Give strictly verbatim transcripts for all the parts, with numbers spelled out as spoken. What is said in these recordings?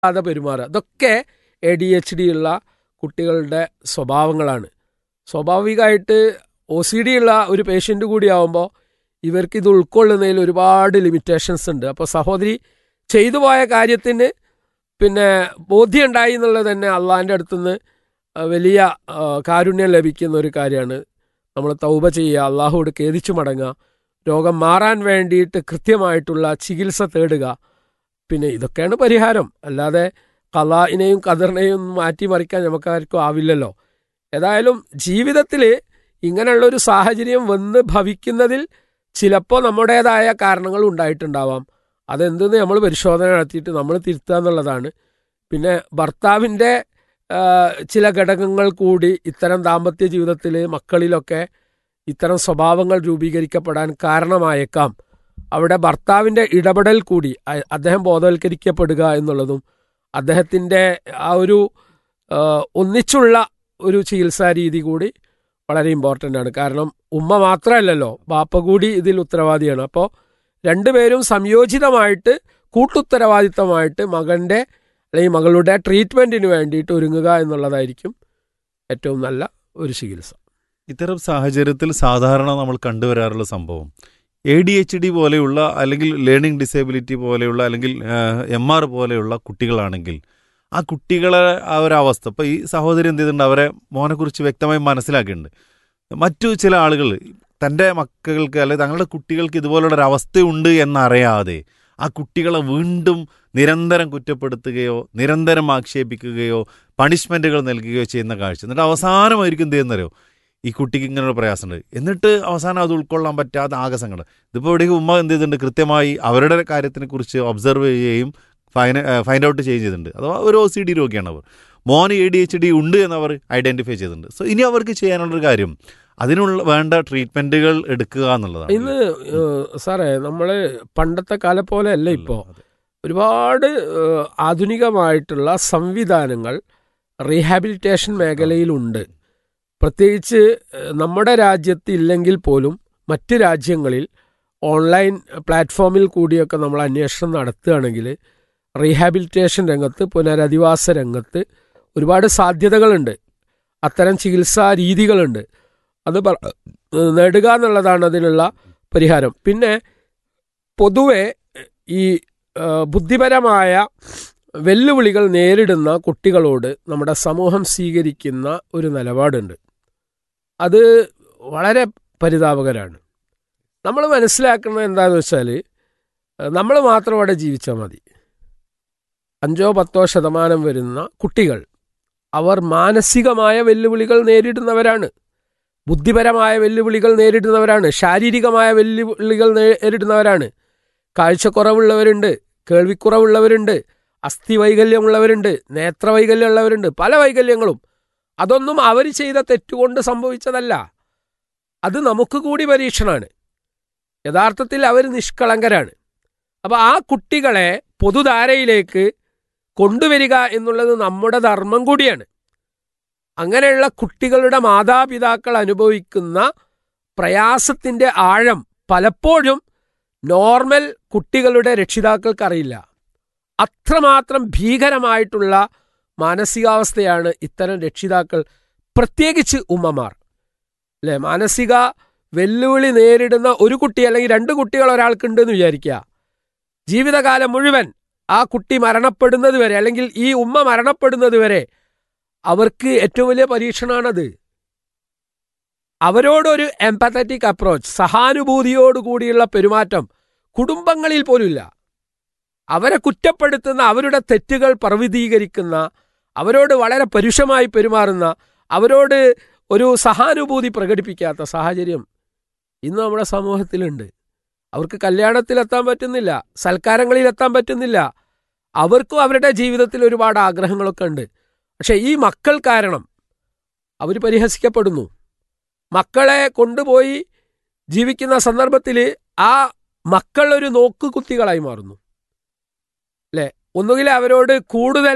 അതെ പെരുമാറുക, ഇതൊക്കെ എ ഡി എച്ച് ഡി ഉള്ള കുട്ടികളുടെ സ്വഭാവങ്ങളാണ്. സ്വാഭാവികമായിട്ട് ഒ സി ഡി ഉള്ള ഒരു പേഷ്യൻ്റ് കൂടിയാവുമ്പോൾ ഇവർക്ക് ഇത് ഉൾക്കൊള്ളുന്നതിൽ ഒരുപാട് ലിമിറ്റേഷൻസ് ഉണ്ട്. അപ്പോൾ സഹോദരി ചെയ്തു പോയ കാര്യത്തിന് പിന്നെ ബോധ്യം ഉണ്ടായി എന്നുള്ളത് തന്നെ അള്ളാഹിൻ്റെ അടുത്തുനിന്ന് വലിയ കാരുണ്യം ലഭിക്കുന്ന ഒരു കാര്യമാണ്. നമ്മൾ തൗബ ചെയ്യുക, അള്ളാഹുവോട് ഖേദിച്ചു മടങ്ങുക, രോഗം മാറാൻ വേണ്ടിയിട്ട് കൃത്യമായിട്ടുള്ള ചികിത്സ തേടുക. പിന്നെ ഇതൊക്കെയാണ് പരിഹാരം. അല്ലാതെ ഖലാഇനെയും ഖദറിനെയും മാറ്റിമറിക്കാൻ നമുക്കാർക്കും ആവില്ലല്ലോ. ഏതായാലും ജീവിതത്തിൽ ഇങ്ങനെയുള്ളൊരു സാഹചര്യം വന്ന് ഭവിക്കുന്നതിൽ ചിലപ്പോൾ നമ്മുടേതായ കാരണങ്ങൾ ഉണ്ടായിട്ടുണ്ടാവാം. അതെന്തെന്ന് നമ്മൾ പരിശോധന നടത്തിയിട്ട് നമ്മൾ തിരുത്തുക എന്നുള്ളതാണ്. പിന്നെ ഭർത്താവിൻ്റെ ചില ഘടകങ്ങൾ കൂടി ഇത്തരം ദാമ്പത്യ ജീവിതത്തിൽ മക്കളിലൊക്കെ ഇത്തരം സ്വഭാവങ്ങൾ രൂപീകരിക്കപ്പെടാൻ കാരണമായേക്കാം. അവിടെ ഭർത്താവിൻ്റെ ഇടപെടൽ കൂടി അദ്ദേഹം ബോധവൽക്കരിക്കപ്പെടുക എന്നുള്ളതും അദ്ദേഹത്തിൻ്റെ ആ ഒരു ഒന്നിച്ചുള്ള ഒരു ചികിത്സാ രീതി കൂടി വളരെ ഇമ്പോർട്ടൻ്റ് ആണ്. കാരണം ഉമ്മ മാത്രമല്ലല്ലോ, ബാപ്പ കൂടി ഇതിൽ ഉത്തരവാദിയാണ്. അപ്പോൾ രണ്ടുപേരും സംയോജിതമായിട്ട് കൂട്ടുത്തരവാദിത്തമായിട്ട് മകൻ്റെ അല്ലെങ്കിൽ മകളുടെ ട്രീറ്റ്മെൻറ്റിന് വേണ്ടിയിട്ട് ഒരുങ്ങുക എന്നുള്ളതായിരിക്കും ഏറ്റവും നല്ല ഒരു ചികിത്സ. ഇത്തരം സാഹചര്യത്തിൽ സാധാരണ നമ്മൾ കണ്ടുവരാറുള്ള സംഭവം എ ഡി എച്ച് ഡി പോലെയുള്ള അല്ലെങ്കിൽ ലേണിംഗ് ഡിസേബിലിറ്റി പോലെയുള്ള അല്ലെങ്കിൽ എം ആർ പോലെയുള്ള കുട്ടികളാണെങ്കിൽ ആ കുട്ടികളെ ആ ഒരവസ്ഥ ഇപ്പോൾ ഈ സഹോദരി എന്ത് ചെയ്തിട്ടുണ്ട്, അവരെ മോനെക്കുറിച്ച് വ്യക്തമായി മനസ്സിലാക്കിയിട്ടുണ്ട്. മറ്റു ചില ആളുകൾ തൻ്റെ മക്കൾക്ക് അല്ലെങ്കിൽ തങ്ങളുടെ കുട്ടികൾക്ക് ഇതുപോലുള്ളൊരവസ്ഥയുണ്ട് എന്നറിയാതെ ആ കുട്ടികളെ വീണ്ടും നിരന്തരം കുറ്റപ്പെടുത്തുകയോ നിരന്തരം ആക്ഷേപിക്കുകയോ പണിഷ്മെൻറ്റുകൾ നൽകുകയോ ചെയ്യുന്ന കാഴ്ച. എന്നിട്ട് അവസാനമായിരിക്കും എന്ത് ചെയ്യുന്നവരോ ഈ കുട്ടിക്ക് ഇങ്ങനൊരു പ്രയാസമുണ്ട്, എന്നിട്ട് അവസാനം അത് ഉൾക്കൊള്ളാൻ പറ്റാതെ ആകെ സങ്കടം. ഇതിപ്പോൾ ഇവിടേക്ക് ഉമ്മ എന്ത് ചെയ്തിട്ടുണ്ട്, കൃത്യമായി അവരുടെ കാര്യത്തിനെ കുറിച്ച് ഒബ്സർവ് ചെയ്യുകയും ഫൈൻ ഫൈൻഡ് ഔട്ട് ചെയ്യുകയും ചെയ്തിട്ടുണ്ട്. അഥവാ ഒരു ഒ സി ഡി രോഗിയാണ് അവർ, മോന് എ ഡി എച്ച് ഡി ഉണ്ട് എന്നവർ ഐഡൻറ്റിഫൈ ചെയ്തിട്ടുണ്ട്. സോ ഇനി അവർക്ക് ചെയ്യാനുള്ളൊരു കാര്യം അതിനുള്ള വേണ്ട ട്രീറ്റ്മെൻറ്റുകൾ എടുക്കുക എന്നുള്ളതാണ്. ഇന്ന് സാറേ നമ്മൾ പണ്ടത്തെ കാലം പോലെ അല്ല, ഇപ്പോൾ ഒരുപാട് ആധുനികമായിട്ടുള്ള സംവിധാനങ്ങൾ റീഹാബിലിറ്റേഷൻ മേഖലയിലുണ്ട്. പ്രത്യേകിച്ച് നമ്മുടെ രാജ്യത്ത് ഇല്ലെങ്കിൽ പോലും മറ്റ് രാജ്യങ്ങളിൽ ഓൺലൈൻ പ്ലാറ്റ്ഫോമിൽ കൂടിയൊക്കെ നമ്മൾ അന്വേഷണം നടത്തുകയാണെങ്കിൽ റീഹാബിലിറ്റേഷൻ രംഗത്ത്, പുനരധിവാസ രംഗത്ത് ഒരുപാട് സാധ്യതകളുണ്ട്, അത്തരം ചികിത്സാ രീതികളുണ്ട്. അത് നേടുക എന്നുള്ളതാണ് അതിനുള്ള പരിഹാരം. പിന്നെ പൊതുവെ ഈ ബുദ്ധിപരമായ വെല്ലുവിളികൾ നേരിടുന്ന കുട്ടികളോട് നമ്മുടെ സമൂഹം സ്വീകരിക്കുന്ന ഒരു നിലപാടുണ്ട്. അത് വളരെ പരിതാപകരമാണ്. നമ്മൾ മനസ്സിലാക്കുന്നത് എന്താണെന്ന് വെച്ചാൽ നമ്മൾ മാത്രം അവിടെ ജീവിച്ചാൽ മതി. അഞ്ചോ പത്തോ ശതമാനം വരുന്ന കുട്ടികൾ അവർ മാനസികമായ വെല്ലുവിളികൾ നേരിടുന്നവരാണ്, ബുദ്ധിപരമായ വെല്ലുവിളികൾ നേരിടുന്നവരാണ്, ശാരീരികമായ വെല്ലുവിളികൾ നേരിടുന്നവരാണ്. കാഴ്ചക്കുറവുള്ളവരുണ്ട്, കേൾവിക്കുറവുള്ളവരുണ്ട്, അസ്ഥി വൈകല്യമുള്ളവരുണ്ട്, നേത്രവൈകല്യമുള്ളവരുണ്ട്, പല വൈകല്യങ്ങളും. അതൊന്നും അവർ ചെയ്ത തെറ്റുകൊണ്ട് സംഭവിച്ചതല്ല, അത് നമുക്ക് കൂടി പരീക്ഷണമാണ്. യഥാർത്ഥത്തിൽ അവർ നിഷ്കളങ്കരാണ്. അപ്പോൾ ആ കുട്ടികളെ പൊതുധാരയിലേക്ക് കൊണ്ടുവരിക എന്നുള്ളത് നമ്മുടെ ധർമ്മം കൂടിയാണ്. അങ്ങനെയുള്ള കുട്ടികളുടെ മാതാപിതാക്കൾ അനുഭവിക്കുന്ന പ്രയാസത്തിൻ്റെ ആഴം പലപ്പോഴും നോർമൽ കുട്ടികളുടെ രക്ഷിതാക്കൾക്കറിയില്ല. അത്രമാത്രം ഭീകരമായിട്ടുള്ള മാനസികാവസ്ഥയാണ് ഇത്തരം രക്ഷിതാക്കൾ, പ്രത്യേകിച്ച് ഉമ്മമാർ അല്ലേ. മാനസിക വെല്ലുവിളി നേരിടുന്ന ഒരു കുട്ടി അല്ലെങ്കിൽ രണ്ട് കുട്ടികൾ ഒരാൾക്കുണ്ടെന്ന് വിചാരിക്കുക, ജീവിതകാലം മുഴുവൻ ആ കുട്ടി മരണപ്പെടുന്നത് വരെ അല്ലെങ്കിൽ ഈ ഉമ്മ മരണപ്പെടുന്നത് വരെ അവർക്ക് ഏറ്റവും വലിയ പരീക്ഷണമാണത്. അവരോടൊരു എംപത്തറ്റിക് അപ്രോച്ച്, സഹാനുഭൂതിയോടുകൂടിയുള്ള പെരുമാറ്റം കുടുംബങ്ങളിൽ പോലുമില്ല. അവരെ കുറ്റപ്പെടുത്തുന്ന, അവരുടെ തെറ്റുകൾ പ്രവിധീകരിക്കുന്ന, അവരോട് വളരെ പരുഷമായി പെരുമാറുന്ന, അവരോട് ഒരു സഹാനുഭൂതി പ്രകടിപ്പിക്കാത്ത സാഹചര്യം ഇന്ന് നമ്മുടെ സമൂഹത്തിലുണ്ട്. അവർക്ക് കല്യാണത്തിലെത്താൻ പറ്റുന്നില്ല, സൽക്കാരങ്ങളിലെത്താൻ പറ്റുന്നില്ല. അവർക്കും അവരുടെ ജീവിതത്തിൽ ഒരുപാട് ആഗ്രഹങ്ങളൊക്കെ ഉണ്ട്. പക്ഷെ ഈ മക്കൾ കാരണം അവർ പരിഹസിക്കപ്പെടുന്നു. മക്കളെ കൊണ്ടുപോയി ജീവിക്കുന്ന സന്ദർഭത്തിൽ ആ മക്കൾ ഒരു നോക്കുകുത്തികളായി മാറുന്നു അല്ലേ. ഒന്നുകിൽ അവരോട് കൂടുതൽ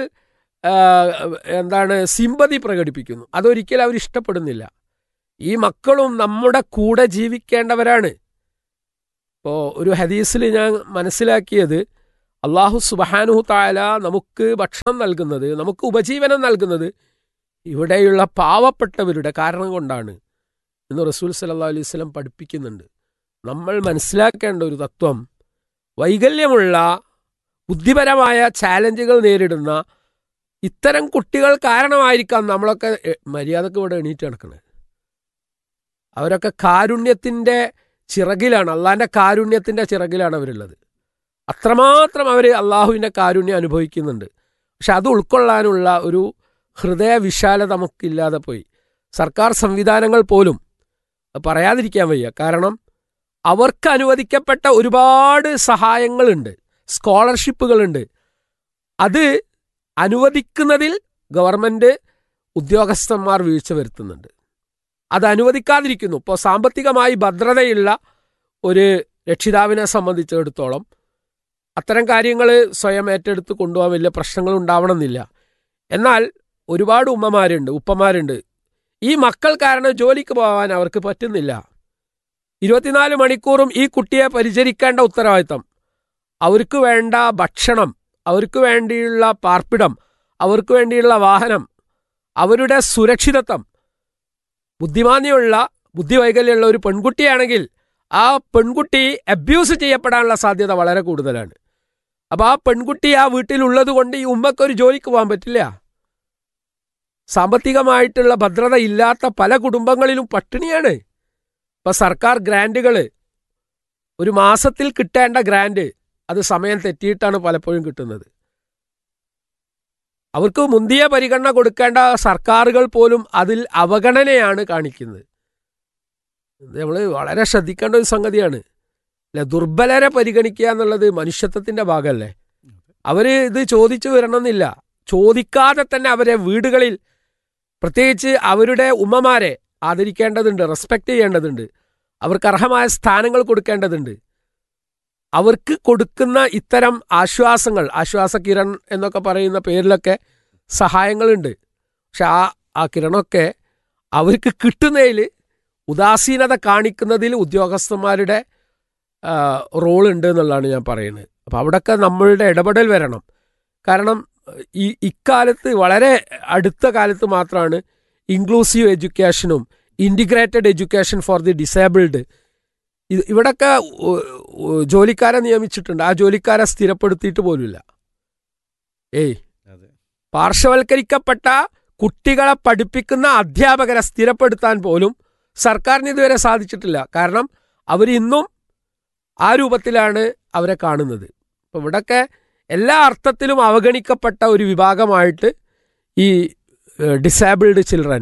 എന്താണ് സിമ്പതി പ്രകടിപ്പിക്കുന്നു, അതൊരിക്കലും അവർ ഇഷ്ടപ്പെടുന്നില്ല. ഈ മക്കളും നമ്മുടെ കൂടെ ജീവിക്കേണ്ടവരാണ്. ഇപ്പോൾ ഒരു ഹദീസിൽ ഞാൻ മനസ്സിലാക്കിയത്, അള്ളാഹു സുബ്ഹാനഹു തആല നമുക്ക് ഭക്ഷണം നൽകുന്നത്, നമുക്ക് ഉപജീവനം നൽകുന്നത് ഇവിടെയുള്ള പാവപ്പെട്ടവരുടെ കാരണം കൊണ്ടാണ് എന്ന് റസൂൽ സല്ലല്ലാഹു അലൈഹി വസല്ലം പഠിപ്പിക്കുന്നുണ്ട്. നമ്മൾ മനസ്സിലാക്കേണ്ട ഒരു തത്വം, വൈകല്യമുള്ള ബുദ്ധിപരമായ ചാലഞ്ചുകൾ നേരിടുന്ന ഇത്തരം കുട്ടികൾ കാരണമായിരിക്കാം നമ്മളൊക്കെ മര്യാദക്ക് ഇവിടെ എണീറ്റ് നടക്കുന്നത്. അവരൊക്കെ കാരുണ്യത്തിൻ്റെ ചിറകിലാണ്, അള്ളാഹിൻ്റെ കാരുണ്യത്തിൻ്റെ ചിറകിലാണ് അവരുള്ളത്. അത്രമാത്രം അവർ അള്ളാഹുവിൻ്റെ കാരുണ്യം അനുഭവിക്കുന്നുണ്ട്. പക്ഷെ അത് ഉൾക്കൊള്ളാനുള്ള ഒരു ഹൃദയവിശാലത നമുക്കില്ലാതെ പോയി. സർക്കാർ സംവിധാനങ്ങൾ പോലും പറയാതിരിക്കാൻ വയ്യ. കാരണം അവർക്ക് അനുവദിക്കപ്പെട്ട ഒരുപാട് സഹായങ്ങളുണ്ട്, സ്കോളർഷിപ്പുകളുണ്ട്. അത് അനുവദിക്കുന്നതിൽ ഗവൺമെൻറ് ഉദ്യോഗസ്ഥന്മാർ വീഴ്ച വരുത്തുന്നുണ്ട്. അത് അനുവദിക്കാതിരിക്കുന്നു. ഇപ്പോൾ സാമ്പത്തികമായി ഭദ്രതയുള്ള ഒരു രക്ഷിതാവിനെ സംബന്ധിച്ചിടത്തോളം അത്തരം കാര്യങ്ങൾ സ്വയം ഏറ്റെടുത്ത് കൊണ്ടുപോകാൻ വലിയ പ്രശ്നങ്ങൾ ഉണ്ടാവണമെന്നില്ല. എന്നാൽ ഒരുപാട് ഉമ്മമാരുണ്ട്, ഉപ്പമാരുണ്ട്, ഈ മക്കൾ കാരണം ജോലിക്ക് പോകാൻ അവർക്ക് പറ്റുന്നില്ല. ഇരുപത്തിനാല് മണിക്കൂറും ഈ കുട്ടിയെ പരിചരിക്കേണ്ട ഉത്തരവാദിത്തം, അവർക്ക് വേണ്ട ഭക്ഷണം, അവർക്ക് വേണ്ടിയുള്ള പാർപ്പിടം, അവർക്ക് വേണ്ടിയുള്ള വാഹനം, അവരുടെ സുരക്ഷിതത്വം. ബുദ്ധിമാന്യമുള്ള ബുദ്ധിവൈകല്യമുള്ള ഒരു പെൺകുട്ടിയാണെങ്കിൽ ആ പെൺകുട്ടി അബ്യൂസ് ചെയ്യപ്പെടാനുള്ള സാധ്യത വളരെ കൂടുതലാണ്. അപ്പോൾ ആ പെൺകുട്ടി ആ വീട്ടിലുള്ളത് കൊണ്ട് ഈ ഉമ്മക്കൊരു ജോലിക്ക് പോകാൻ പറ്റില്ല. സാമ്പത്തികമായിട്ടുള്ള ഭദ്രത ഇല്ലാത്ത പല കുടുംബങ്ങളിലും പട്ടിണിയാണ്. ഇപ്പം സർക്കാർ ഗ്രാൻറ്റുകൾ, ഒരു മാസത്തിൽ കിട്ടേണ്ട ഗ്രാൻറ്റ് അത് സമയം തെറ്റിയിട്ടാണ് പലപ്പോഴും കിട്ടുന്നത്. അവർക്ക് മുന്തിയ പരിഗണന കൊടുക്കേണ്ട സർക്കാരുകൾ പോലും അതിൽ അവഗണനയാണ് കാണിക്കുന്നത്. നമ്മൾ വളരെ ശ്രദ്ധിക്കേണ്ട ഒരു സംഗതിയാണ് അല്ലെ. ദുർബലരെ പരിഗണിക്കുക എന്നുള്ളത് മനുഷ്യത്വത്തിൻ്റെ ഭാഗമല്ലേ. അവർ ഇത് ചോദിച്ചു വരണമെന്നില്ല, ചോദിക്കാതെ തന്നെ അവരെ വീടുകളിൽ, പ്രത്യേകിച്ച് അവരുടെ ഉമ്മമാരെ ആദരിക്കേണ്ടതുണ്ട്, റെസ്പെക്റ്റ് ചെയ്യേണ്ടതുണ്ട്, അവർക്ക് അർഹമായ സ്ഥാനങ്ങൾ കൊടുക്കേണ്ടതുണ്ട്. അവർക്ക് കൊടുക്കുന്ന ഇത്തരം ആശ്വാസങ്ങൾ, ആശ്വാസ കിരൺ എന്നൊക്കെ പറയുന്ന പേരിലൊക്കെ സഹായങ്ങളുണ്ട്. പക്ഷെ ആ ആ കിരണമൊക്കെ അവർക്ക് കിട്ടുന്നതിൽ ഉദാസീനത കാണിക്കുന്നതിൽ ഉദ്യോഗസ്ഥന്മാരുടെ റോളുണ്ട് എന്നുള്ളതാണ് ഞാൻ പറയുന്നത്. അപ്പോൾ അവിടെയൊക്കെ നമ്മളുടെ ഇടപെടൽ വരണം. കാരണം ഈ ഇക്കാലത്ത്, വളരെ അടുത്ത കാലത്ത് മാത്രമാണ് inclusive എഡ്യൂക്കേഷനും integrated education for the disabled, ഇവിടൊക്കെ ജോലിക്കാരെ നിയമിച്ചിട്ടുണ്ട്. ആ ജോലിക്കാരെ സ്ഥിരപ്പെടുത്തിയിട്ട് പോലുമില്ല. ഏയ് പാർശ്വവൽക്കരിക്കപ്പെട്ട കുട്ടികളെ പഠിപ്പിക്കുന്ന അധ്യാപകരെ സ്ഥിരപ്പെടുത്താൻ പോലും സർക്കാരിന് ഇതുവരെ സാധിച്ചിട്ടില്ല. കാരണം അവരിന്നും ആ രൂപത്തിലാണ് അവരെ കാണുന്നത്. അപ്പം ഇവിടൊക്കെ എല്ലാ അർത്ഥത്തിലും അവഗണിക്കപ്പെട്ട ഒരു വിഭാഗമായിട്ട് ഈ ഡിസേബിൾഡ് ചിൽഡ്രൻ,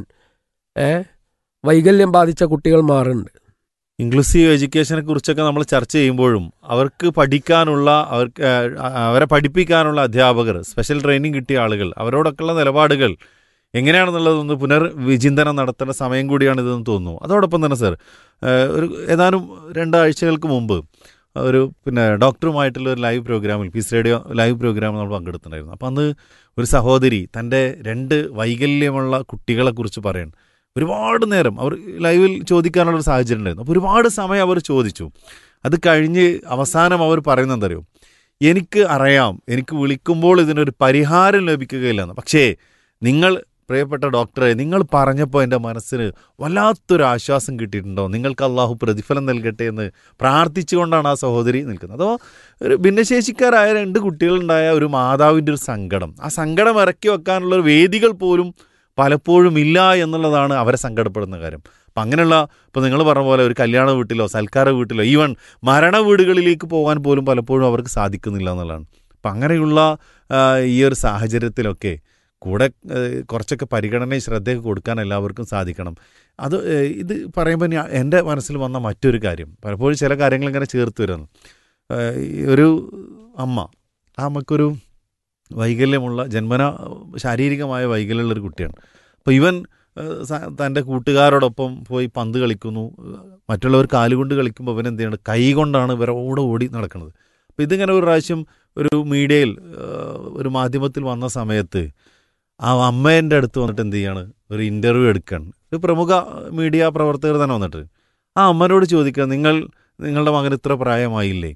വൈകല്യം ബാധിച്ച കുട്ടികൾ മാറുന്നുണ്ട്. ഇൻക്ലൂസീവ് എഡ്യൂക്കേഷനെ കുറിച്ചൊക്കെ നമ്മൾ ചർച്ച ചെയ്യുമ്പോഴും അവർക്ക് പഠിക്കാനുള്ള, അവർക്ക് അവരെ പഠിപ്പിക്കാനുള്ള അധ്യാപകർ, സ്പെഷ്യൽ ട്രെയിനിങ് കിട്ടിയ ആളുകൾ, അവരോടൊക്കെയുള്ള നിലപാടുകൾ എങ്ങനെയാണെന്നുള്ളതൊന്ന് പുനർവിചിന്തനം നടത്തേണ്ട സമയം കൂടിയാണിതെന്ന് തോന്നുന്നു. അതോടൊപ്പം തന്നെ സർ, ഒരു ഏതാനും രണ്ടാഴ്ചകൾക്ക് മുമ്പ് ഒരു പിന്നെ ഡോക്ടറുമായിട്ടുള്ള ഒരു ലൈവ് പ്രോഗ്രാമിൽ, പീസ് റേഡിയോ ലൈവ് പ്രോഗ്രാമിൽ നമ്മൾ പങ്കെടുത്തിട്ടുണ്ടായിരുന്നു. അപ്പോൾ അന്ന് ഒരു സഹോദരി തൻ്റെ രണ്ട് വൈകല്യമുള്ള കുട്ടികളെക്കുറിച്ച് പറയണം. ഒരുപാട് നേരം അവർ ലൈവിൽ ചോദിക്കാനുള്ളൊരു സാഹചര്യം ഉണ്ടായിരുന്നു. അപ്പോൾ ഒരുപാട് സമയം അവർ ചോദിച്ചു. അത് കഴിഞ്ഞ് അവസാനം അവർ പറയുന്നത് എന്തറിയോ, എനിക്ക് അറിയാം എനിക്ക് വിളിക്കുമ്പോൾ ഇതിനൊരു പരിഹാരം ലഭിക്കുകയില്ലെന്ന്, പക്ഷേ നിങ്ങൾ പ്രിയപ്പെട്ട ഡോക്ടറെ, നിങ്ങൾ പറഞ്ഞപ്പോൾ എൻ്റെ മനസ്സിന് വല്ലാത്തൊരു ആശ്വാസം കിട്ടിയിട്ടുണ്ടോ, നിങ്ങൾക്ക് അള്ളാഹു പ്രതിഫലം നൽകട്ടെ എന്ന് പ്രാർത്ഥിച്ചുകൊണ്ടാണ് ആ സഹോദരി നിൽക്കുന്നത്. അതോ ഒരു ഭിന്നശേഷിക്കാരായ രണ്ട് കുട്ടികളുണ്ടായ ഒരു മാതാവിൻ്റെ ഒരു സങ്കടം, ആ സങ്കടം ഇറക്കി വെക്കാനുള്ള ഒരു വേദികൾ പോലും പലപ്പോഴും ഇല്ല എന്നുള്ളതാണ് അവരെ സങ്കടപ്പെടുന്ന കാര്യം. അപ്പം അങ്ങനെയുള്ള, ഇപ്പോൾ നിങ്ങൾ പറഞ്ഞ പോലെ ഒരു കല്യാണ വീട്ടിലോ സൽക്കാര വീട്ടിലോ ഈവൻ മരണ വീടുകളിലേക്ക് പോകാൻ പോലും പലപ്പോഴും അവർക്ക് സാധിക്കുന്നില്ല എന്നുള്ളതാണ്. അപ്പം അങ്ങനെയുള്ള ഈ ഒരു സാഹചര്യത്തിലൊക്കെ കൂടെ കുറച്ചൊക്കെ പരിഗണനയും ശ്രദ്ധയൊക്കെ കൊടുക്കാൻ എല്ലാവർക്കും സാധിക്കണം. അത് ഇത് പറയുമ്പോൾ ഞാൻ എൻ്റെ മനസ്സിൽ വന്ന മറ്റൊരു കാര്യം, പലപ്പോഴും ചില കാര്യങ്ങൾ ഇങ്ങനെ ചേർത്ത് വരുന്നു. ഒരു അമ്മ, ആ അമ്മക്കൊരു വൈകല്യമുള്ള, ജന്മന ശാരീരികമായ വൈകല്യമുള്ളൊരു കുട്ടിയാണ്. അപ്പോൾ ഇവൻ തൻ്റെ കൂട്ടുകാരോടൊപ്പം പോയി പന്ത് കളിക്കുന്നു, മറ്റുള്ളവർ കാലുകൊണ്ട് കളിക്കുമ്പോൾ അവൻ എന്ത് ചെയ്യണം, കൈ കൊണ്ടാണ് ഇവരോട് ഓടി നടക്കുന്നത്. അപ്പോൾ ഇതിങ്ങനെ ഒരു പ്രാവശ്യം ഒരു മീഡിയയിൽ, ഒരു മാധ്യമത്തിൽ വന്ന സമയത്ത് ആ അമ്മേൻ്റെ അടുത്ത് വന്നിട്ട് എന്ത് ചെയ്യാണ്, ഒരു ഇൻ്റർവ്യൂ എടുക്കുകയാണ്. ഒരു പ്രമുഖ മീഡിയ പ്രവർത്തകർ തന്നെ വന്നിട്ട് ആ അമ്മനോട് ചോദിക്കുക, നിങ്ങൾ നിങ്ങളുടെ മകൻ ഇത്ര പ്രായമായില്ലേ,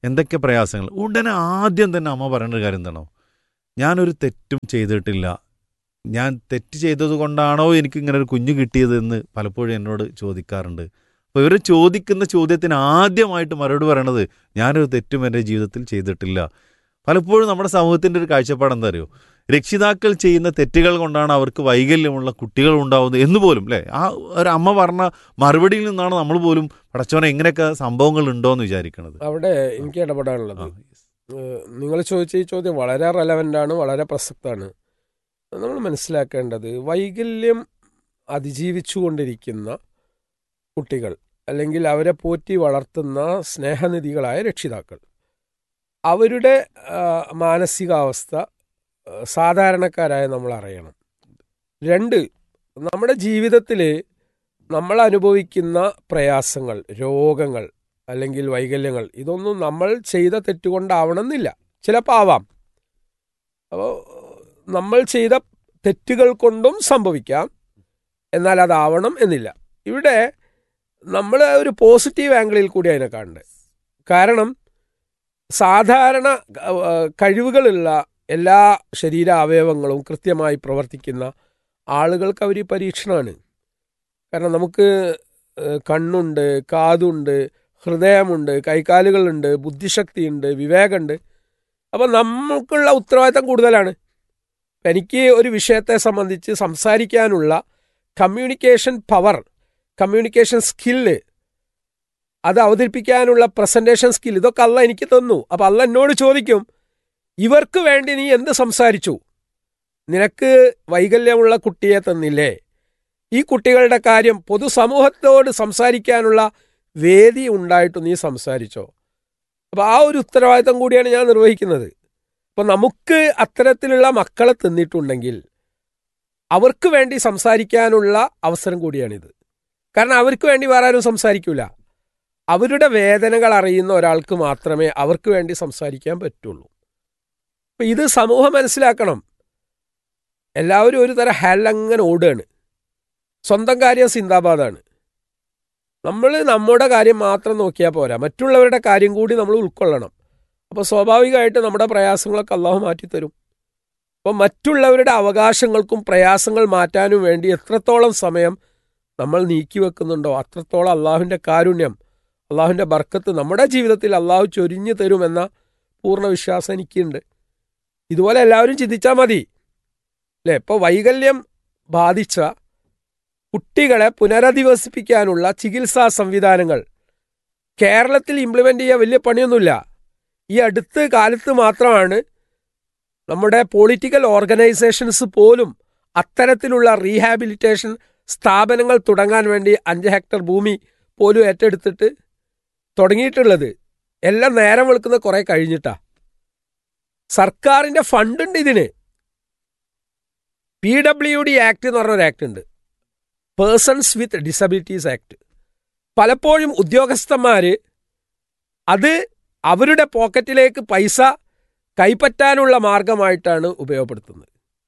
എന്തൊക്കെ പ്രയാസങ്ങൾ. ഉടനെ ആദ്യം തന്നെ അമ്മ പറയുന്ന ഒരു കാര്യം എന്താണോ, ഞാനൊരു തെറ്റും ചെയ്തിട്ടില്ല, ഞാൻ തെറ്റ് ചെയ്തത് കൊണ്ടാണോ എനിക്ക് ഇങ്ങനെ ഒരു കുഞ്ഞ് കിട്ടിയതെന്ന് പലപ്പോഴും എന്നോട് ചോദിക്കാറുണ്ട്. അപ്പോൾ ഇവർ ചോദിക്കുന്ന ചോദ്യത്തിന് ആദ്യമായിട്ട് മറുപടി പറയണത് ഞാനൊരു തെറ്റും എൻ്റെ ജീവിതത്തിൽ ചെയ്തിട്ടില്ല. പലപ്പോഴും നമ്മുടെ സമൂഹത്തിൻ്റെ ഒരു കാഴ്ചപ്പാട് എന്താ അറിയോ, രക്ഷിതാക്കൾ ചെയ്യുന്ന തെറ്റുകൾ കൊണ്ടാണ് അവർക്ക് വൈകല്യമുള്ള കുട്ടികൾ ഉണ്ടാവുന്നത് എന്ന് പോലും അല്ലേ, ആ ഒരു അമ്മ പറഞ്ഞ മറുപടിയിൽ നിന്നാണ് നമ്മൾ പോലും പടച്ചോനെ ഇങ്ങനെയൊക്കെ സംഭവങ്ങൾ ഉണ്ടോ എന്ന് വിചാരിക്കുന്നത്. അവിടെ എനിക്ക് ഇടപെടാനുള്ളത്, നിങ്ങൾ ചോദിച്ച ഈ ചോദ്യം വളരെ റെലവൻ്റ് ആണ്, വളരെ പ്രസക്തമാണ്. നമ്മൾ മനസ്സിലാക്കേണ്ടത് വൈകല്യം അതിജീവിച്ചു കൊണ്ടിരിക്കുന്ന കുട്ടികൾ അല്ലെങ്കിൽ അവരെ പോറ്റി വളർത്തുന്ന സ്നേഹനിധികളായ രക്ഷിതാക്കൾ, അവരുടെ മാനസികാവസ്ഥ സാധാരണക്കാരായ നമ്മൾ അറിയണം. രണ്ട്, നമ്മുടെ ജീവിതത്തിൽ നമ്മൾ അനുഭവിക്കുന്ന പ്രയാസങ്ങൾ, രോഗങ്ങൾ അല്ലെങ്കിൽ വൈകല്യങ്ങൾ, ഇതൊന്നും നമ്മൾ ചെയ്ത തെറ്റുകൊണ്ടാവണമെന്നില്ല, ചിലപ്പോൾ ആവാം. അപ്പോൾ നമ്മൾ ചെയ്ത തെറ്റുകൾ കൊണ്ടും സംഭവിക്കാം, എന്നാൽ അതാവണം എന്നില്ല. ഇവിടെ നമ്മൾ ഒരു പോസിറ്റീവ് ആംഗിളിൽ കൂടി അതിനെ കാണണ്ടേ. കാരണം സാധാരണ കഴിവുകളുള്ള എല്ലാ ശരീര അവയവങ്ങളും കൃത്യമായി പ്രവർത്തിക്കുന്ന ആളുകൾക്ക് അവർ പരീക്ഷണമാണ്. കാരണം നമുക്ക് കണ്ണുണ്ട്, കാതുണ്ട്, ഹൃദയമുണ്ട്, കൈകാലുകളുണ്ട്, ബുദ്ധിശക്തിയുണ്ട്, വിവേകമുണ്ട്. അപ്പം നമുക്കുള്ള ഉത്തരവാദിത്തം കൂടുതലാണ്. എനിക്ക് ഒരു വിഷയത്തെ സംബന്ധിച്ച് സംസാരിക്കാനുള്ള കമ്മ്യൂണിക്കേഷൻ പവർ, കമ്മ്യൂണിക്കേഷൻ സ്കില്ല്, അത് അവതരിപ്പിക്കാനുള്ള പ്രസൻറ്റേഷൻ സ്കിൽ, ഇതൊക്കെ അല്ല എനിക്ക് തന്നു. അപ്പം അല്ല എന്നോട് ചോദിക്കും, ഇവർക്ക് വേണ്ടി നീ എന്ത് സംസാരിച്ചു? നിനക്ക് വൈകല്യമുള്ള കുട്ടിയെ തന്നില്ലേ? ഈ കുട്ടികളുടെ കാര്യം പൊതുസമൂഹത്തോട് സംസാരിക്കാനുള്ള വേദി ഉണ്ടായിട്ട് നീ സംസാരിച്ചോ? അപ്പോൾ ആ ഒരു ഉത്തരവാദിത്തം കൂടിയാണ് ഞാൻ നിർവഹിക്കുന്നത്. അപ്പോൾ നമുക്ക് അത്തരത്തിലുള്ള മക്കളെ തന്നിട്ടുണ്ടെങ്കിൽ അവർക്ക് വേണ്ടി സംസാരിക്കാനുള്ള അവസരം കൂടിയാണിത്. കാരണം അവർക്ക് വേണ്ടി വേറെ ആരും സംസാരിക്കില്ല. അവരുടെ വേദനകൾ അറിയുന്ന ഒരാൾക്ക് മാത്രമേ അവർക്ക് വേണ്ടി സംസാരിക്കാൻ പറ്റുള്ളൂ. അപ്പം ഇത് സമൂഹം മനസ്സിലാക്കണം. എല്ലാവരും ഒരു തരം ഹെല്ലങ്ങനെ ഓടുകയാണ്, സ്വന്തം കാര്യം സിന്ദാബാദാണ്. നമ്മൾ നമ്മുടെ കാര്യം മാത്രം നോക്കിയാൽ പോരാ, മറ്റുള്ളവരുടെ കാര്യം കൂടി നമ്മൾ ഉൾക്കൊള്ളണം. അപ്പോൾ സ്വാഭാവികമായിട്ട് നമ്മുടെ പ്രയാസങ്ങളൊക്കെ അള്ളാഹു മാറ്റിത്തരും. അപ്പോൾ മറ്റുള്ളവരുടെ അവകാശങ്ങൾക്കും പ്രയാസങ്ങൾ മാറ്റാനും വേണ്ടി എത്രത്തോളം സമയം നമ്മൾ നീക്കി വെക്കുന്നുണ്ടോ അത്രത്തോളം അള്ളാഹുവിൻ്റെ കാരുണ്യം, അള്ളാഹുവിൻ്റെ ബർക്കത്ത് നമ്മുടെ ജീവിതത്തിൽ അള്ളാഹു ചൊരിഞ്ഞു തരുമെന്ന പൂർണ്ണ വിശ്വാസം എനിക്കുണ്ട്. ഇതുപോലെ എല്ലാവരും ചിന്തിച്ചാൽ മതി അല്ലേ. ഇപ്പോൾ വൈകല്യം ബാധിച്ച കുട്ടികളെ പുനരധിവസിപ്പിക്കാനുള്ള ചികിത്സാ സംവിധാനങ്ങൾ കേരളത്തിൽ ഇംപ്ലിമെൻ്റ് ചെയ്യാൻ വലിയ പണിയൊന്നുമില്ല. ഈ അടുത്ത കാലത്ത് മാത്രമാണ് നമ്മുടെ പൊളിറ്റിക്കൽ ഓർഗനൈസേഷൻസ് പോലും അത്തരത്തിലുള്ള റീഹാബിലിറ്റേഷൻ സ്ഥാപനങ്ങൾ തുടങ്ങാൻ വേണ്ടി അഞ്ച് ഹെക്ടർ ഭൂമി പോലും ഏറ്റെടുത്തിട്ട് തുടങ്ങിയിട്ടുള്ളത്. എല്ലാം നേരം വെളുക്കുന്ന കുറേ കഴിഞ്ഞിട്ടാ. സർക്കാരിൻ്റെ ഫണ്ടുണ്ട് ഇതിന്. പി ഡബ്ല്യു ഡി ആക്ട് എന്ന് പറഞ്ഞൊരു ആക്ട് ഉണ്ട്, പേഴ്സൺസ് വിത്ത് ഡിസബിലിറ്റീസ് ആക്ട്. പലപ്പോഴും ഉദ്യോഗസ്ഥന്മാർ അത് അവരുടെ പോക്കറ്റിലേക്ക് പൈസ കൈപ്പറ്റാനുള്ള മാർഗമായിട്ടാണ് ഉപയോഗപ്പെടുത്തുന്നത്.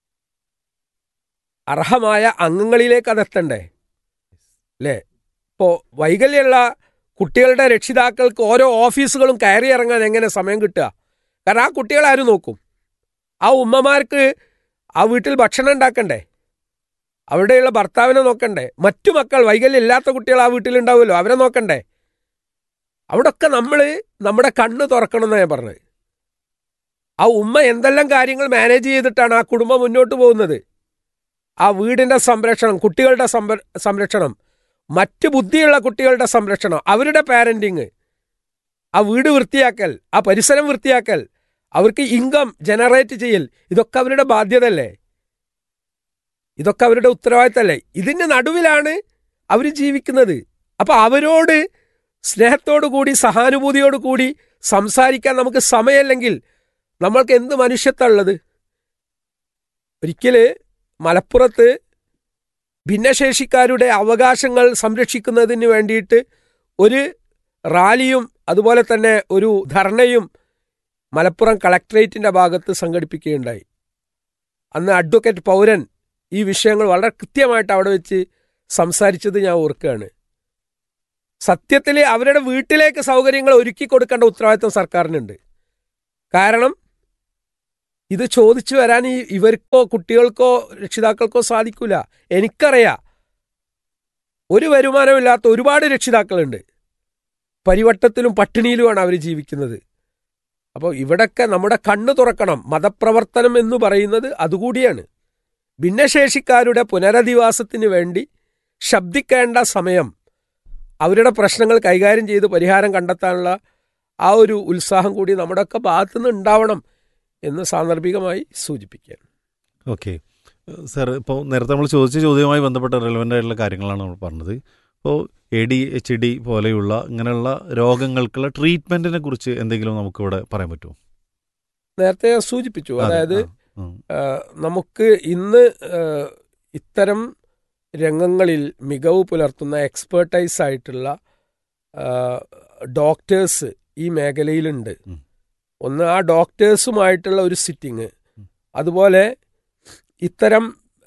അർഹമായ അംഗങ്ങളിലേക്ക് അതെത്തണ്ടേ അല്ലേ. ഇപ്പോൾ വൈകല്യമുള്ള കുട്ടികളുടെ രക്ഷിതാക്കൾക്ക് ഓരോ ഓഫീസുകളും കയറി ഇറങ്ങാൻ എങ്ങനെ സമയം കിട്ടുക? കാരണം ആ കുട്ടികളാരും നോക്കും? ആ ഉമ്മമാർക്ക് ആ വീട്ടിൽ ഭക്ഷണം ഉണ്ടാക്കണ്ടേ, അവിടെയുള്ള ഭർത്താവിനെ നോക്കണ്ടേ, മറ്റു മക്കൾ വൈകല്യം ഇല്ലാത്ത കുട്ടികൾ ആ വീട്ടിലുണ്ടാവുമല്ലോ, അവരെ നോക്കണ്ടേ? അവിടെയൊക്കെ നമ്മൾ നമ്മുടെ കണ്ണ് തുറക്കണം എന്നാണ് ഞാൻ പറഞ്ഞത്. ആ ഉമ്മ എന്തെല്ലാം കാര്യങ്ങൾ മാനേജ് ചെയ്തിട്ടാണ് ആ കുടുംബം മുന്നോട്ട് പോകുന്നത്. ആ വീടിൻ്റെ സംരക്ഷണം, കുട്ടികളുടെ സംരക്ഷണം, മറ്റ് ബുദ്ധിയുള്ള കുട്ടികളുടെ സംരക്ഷണം, അവരുടെ പാരൻറ്റിങ്, ആ വീട് വൃത്തിയാക്കൽ, ആ പരിസരം വൃത്തിയാക്കൽ, അവർക്ക് ഇൻകം ജനറേറ്റ് ചെയ്യൽ, ഇതൊക്കെ അവരുടെ ബാധ്യതയല്ലേ, ഇതൊക്കെ അവരുടെ ഉത്തരവാദിത്തമല്ലേ? ഇതിൻ്റെ നടുവിലാണ് അവർ ജീവിക്കുന്നത്. അപ്പോൾ അവരോട് സ്നേഹത്തോടു കൂടി സഹാനുഭൂതിയോടു കൂടി സംസാരിക്കാൻ നമുക്ക് സമയമില്ലെങ്കിൽ നമ്മൾക്ക് എന്ത് മനുഷ്യത്വമുള്ളത്? ഒരിക്കൽ മലപ്പുറത്ത് ഭിന്നശേഷിക്കാരുടെ അവകാശങ്ങൾ സംരക്ഷിക്കുന്നതിന് വേണ്ടിയിട്ട് ഒരു റാലിയും അതുപോലെ തന്നെ ഒരു ധർണയും മലപ്പുറം കളക്ടറേറ്റിൻ്റെ ഭാഗത്ത് സംഘടിപ്പിക്കുകയുണ്ടായി. അന്ന് അഡ്വക്കേറ്റ് പൗരൻ ഈ വിഷയങ്ങൾ വളരെ കൃത്യമായിട്ട് അവിടെ വെച്ച് സംസാരിച്ചത് ഞാൻ ഓർക്കുകയാണ്. സത്യത്തിൽ അവരുടെ വീട്ടിലേക്ക് സൗകര്യങ്ങൾ ഒരുക്കി കൊടുക്കേണ്ട ഉത്തരവാദിത്വം സർക്കാരിനുണ്ട്. കാരണം ഇത് ചോദിച്ചു വരാൻ ഈ ഇവർക്കോ കുട്ടികൾക്കോ രക്ഷിതാക്കൾക്കോ സാധിക്കില്ല. എനിക്കറിയാം, ഒരു വരുമാനമില്ലാത്ത ഒരുപാട് രക്ഷിതാക്കളുണ്ട്. പരിവട്ടത്തിലും പട്ടിണിയിലുമാണ് അവർ ജീവിക്കുന്നത്. അപ്പോൾ ഇവിടൊക്കെ നമ്മുടെ കണ്ണ് തുറക്കണം. മതപ്രവർത്തനം എന്ന് പറയുന്നത് അതുകൂടിയാണ്. ഭിന്നശേഷിക്കാരുടെ പുനരധിവാസത്തിന് വേണ്ടി ശബ്ദിക്കേണ്ട സമയം, അവരുടെ പ്രശ്നങ്ങൾ കൈകാര്യം ചെയ്ത് പരിഹാരം കണ്ടെത്താനുള്ള ആ ഒരു ഉത്സാഹം കൂടി നമ്മുടെയൊക്കെ ഭാഗത്തുനിന്ന് ഉണ്ടാവണം എന്ന് സാന്ദർഭികമായി സൂചിപ്പിക്കാൻ. ഓക്കെ സാർ, ഇപ്പോൾ നേരത്തെ നമ്മൾ ചോദിച്ച ചോദ്യവുമായി ബന്ധപ്പെട്ട റെലവൻ്റ് ആയിട്ടുള്ള കാര്യങ്ങളാണ് നമ്മൾ പറഞ്ഞത്. ഇപ്പോൾ എ ഡി എച്ച് ഡി പോലെയുള്ള ഇങ്ങനെയുള്ള രോഗങ്ങൾക്കുള്ള ട്രീറ്റ്മെൻറ്റിനെ കുറിച്ച് എന്തെങ്കിലും നമുക്കിവിടെ പറയാൻ പറ്റുമോ? നേരത്തെ ഞാൻ സൂചിപ്പിച്ചു. അതായത് നമുക്ക് ഇന്ന് ഇത്തരം രംഗങ്ങളിൽ മികവ് പുലർത്തുന്ന എക്സ്പേർട്ടൈസ് ആയിട്ടുള്ള ഡോക്ടേഴ്സ് ഈ മേഖലയിലുണ്ട്. ഒന്ന്, ആ ഡോക്ടേഴ്സുമായിട്ടുള്ള ഒരു സിറ്റിങ്, അതുപോലെ ഇത്തരം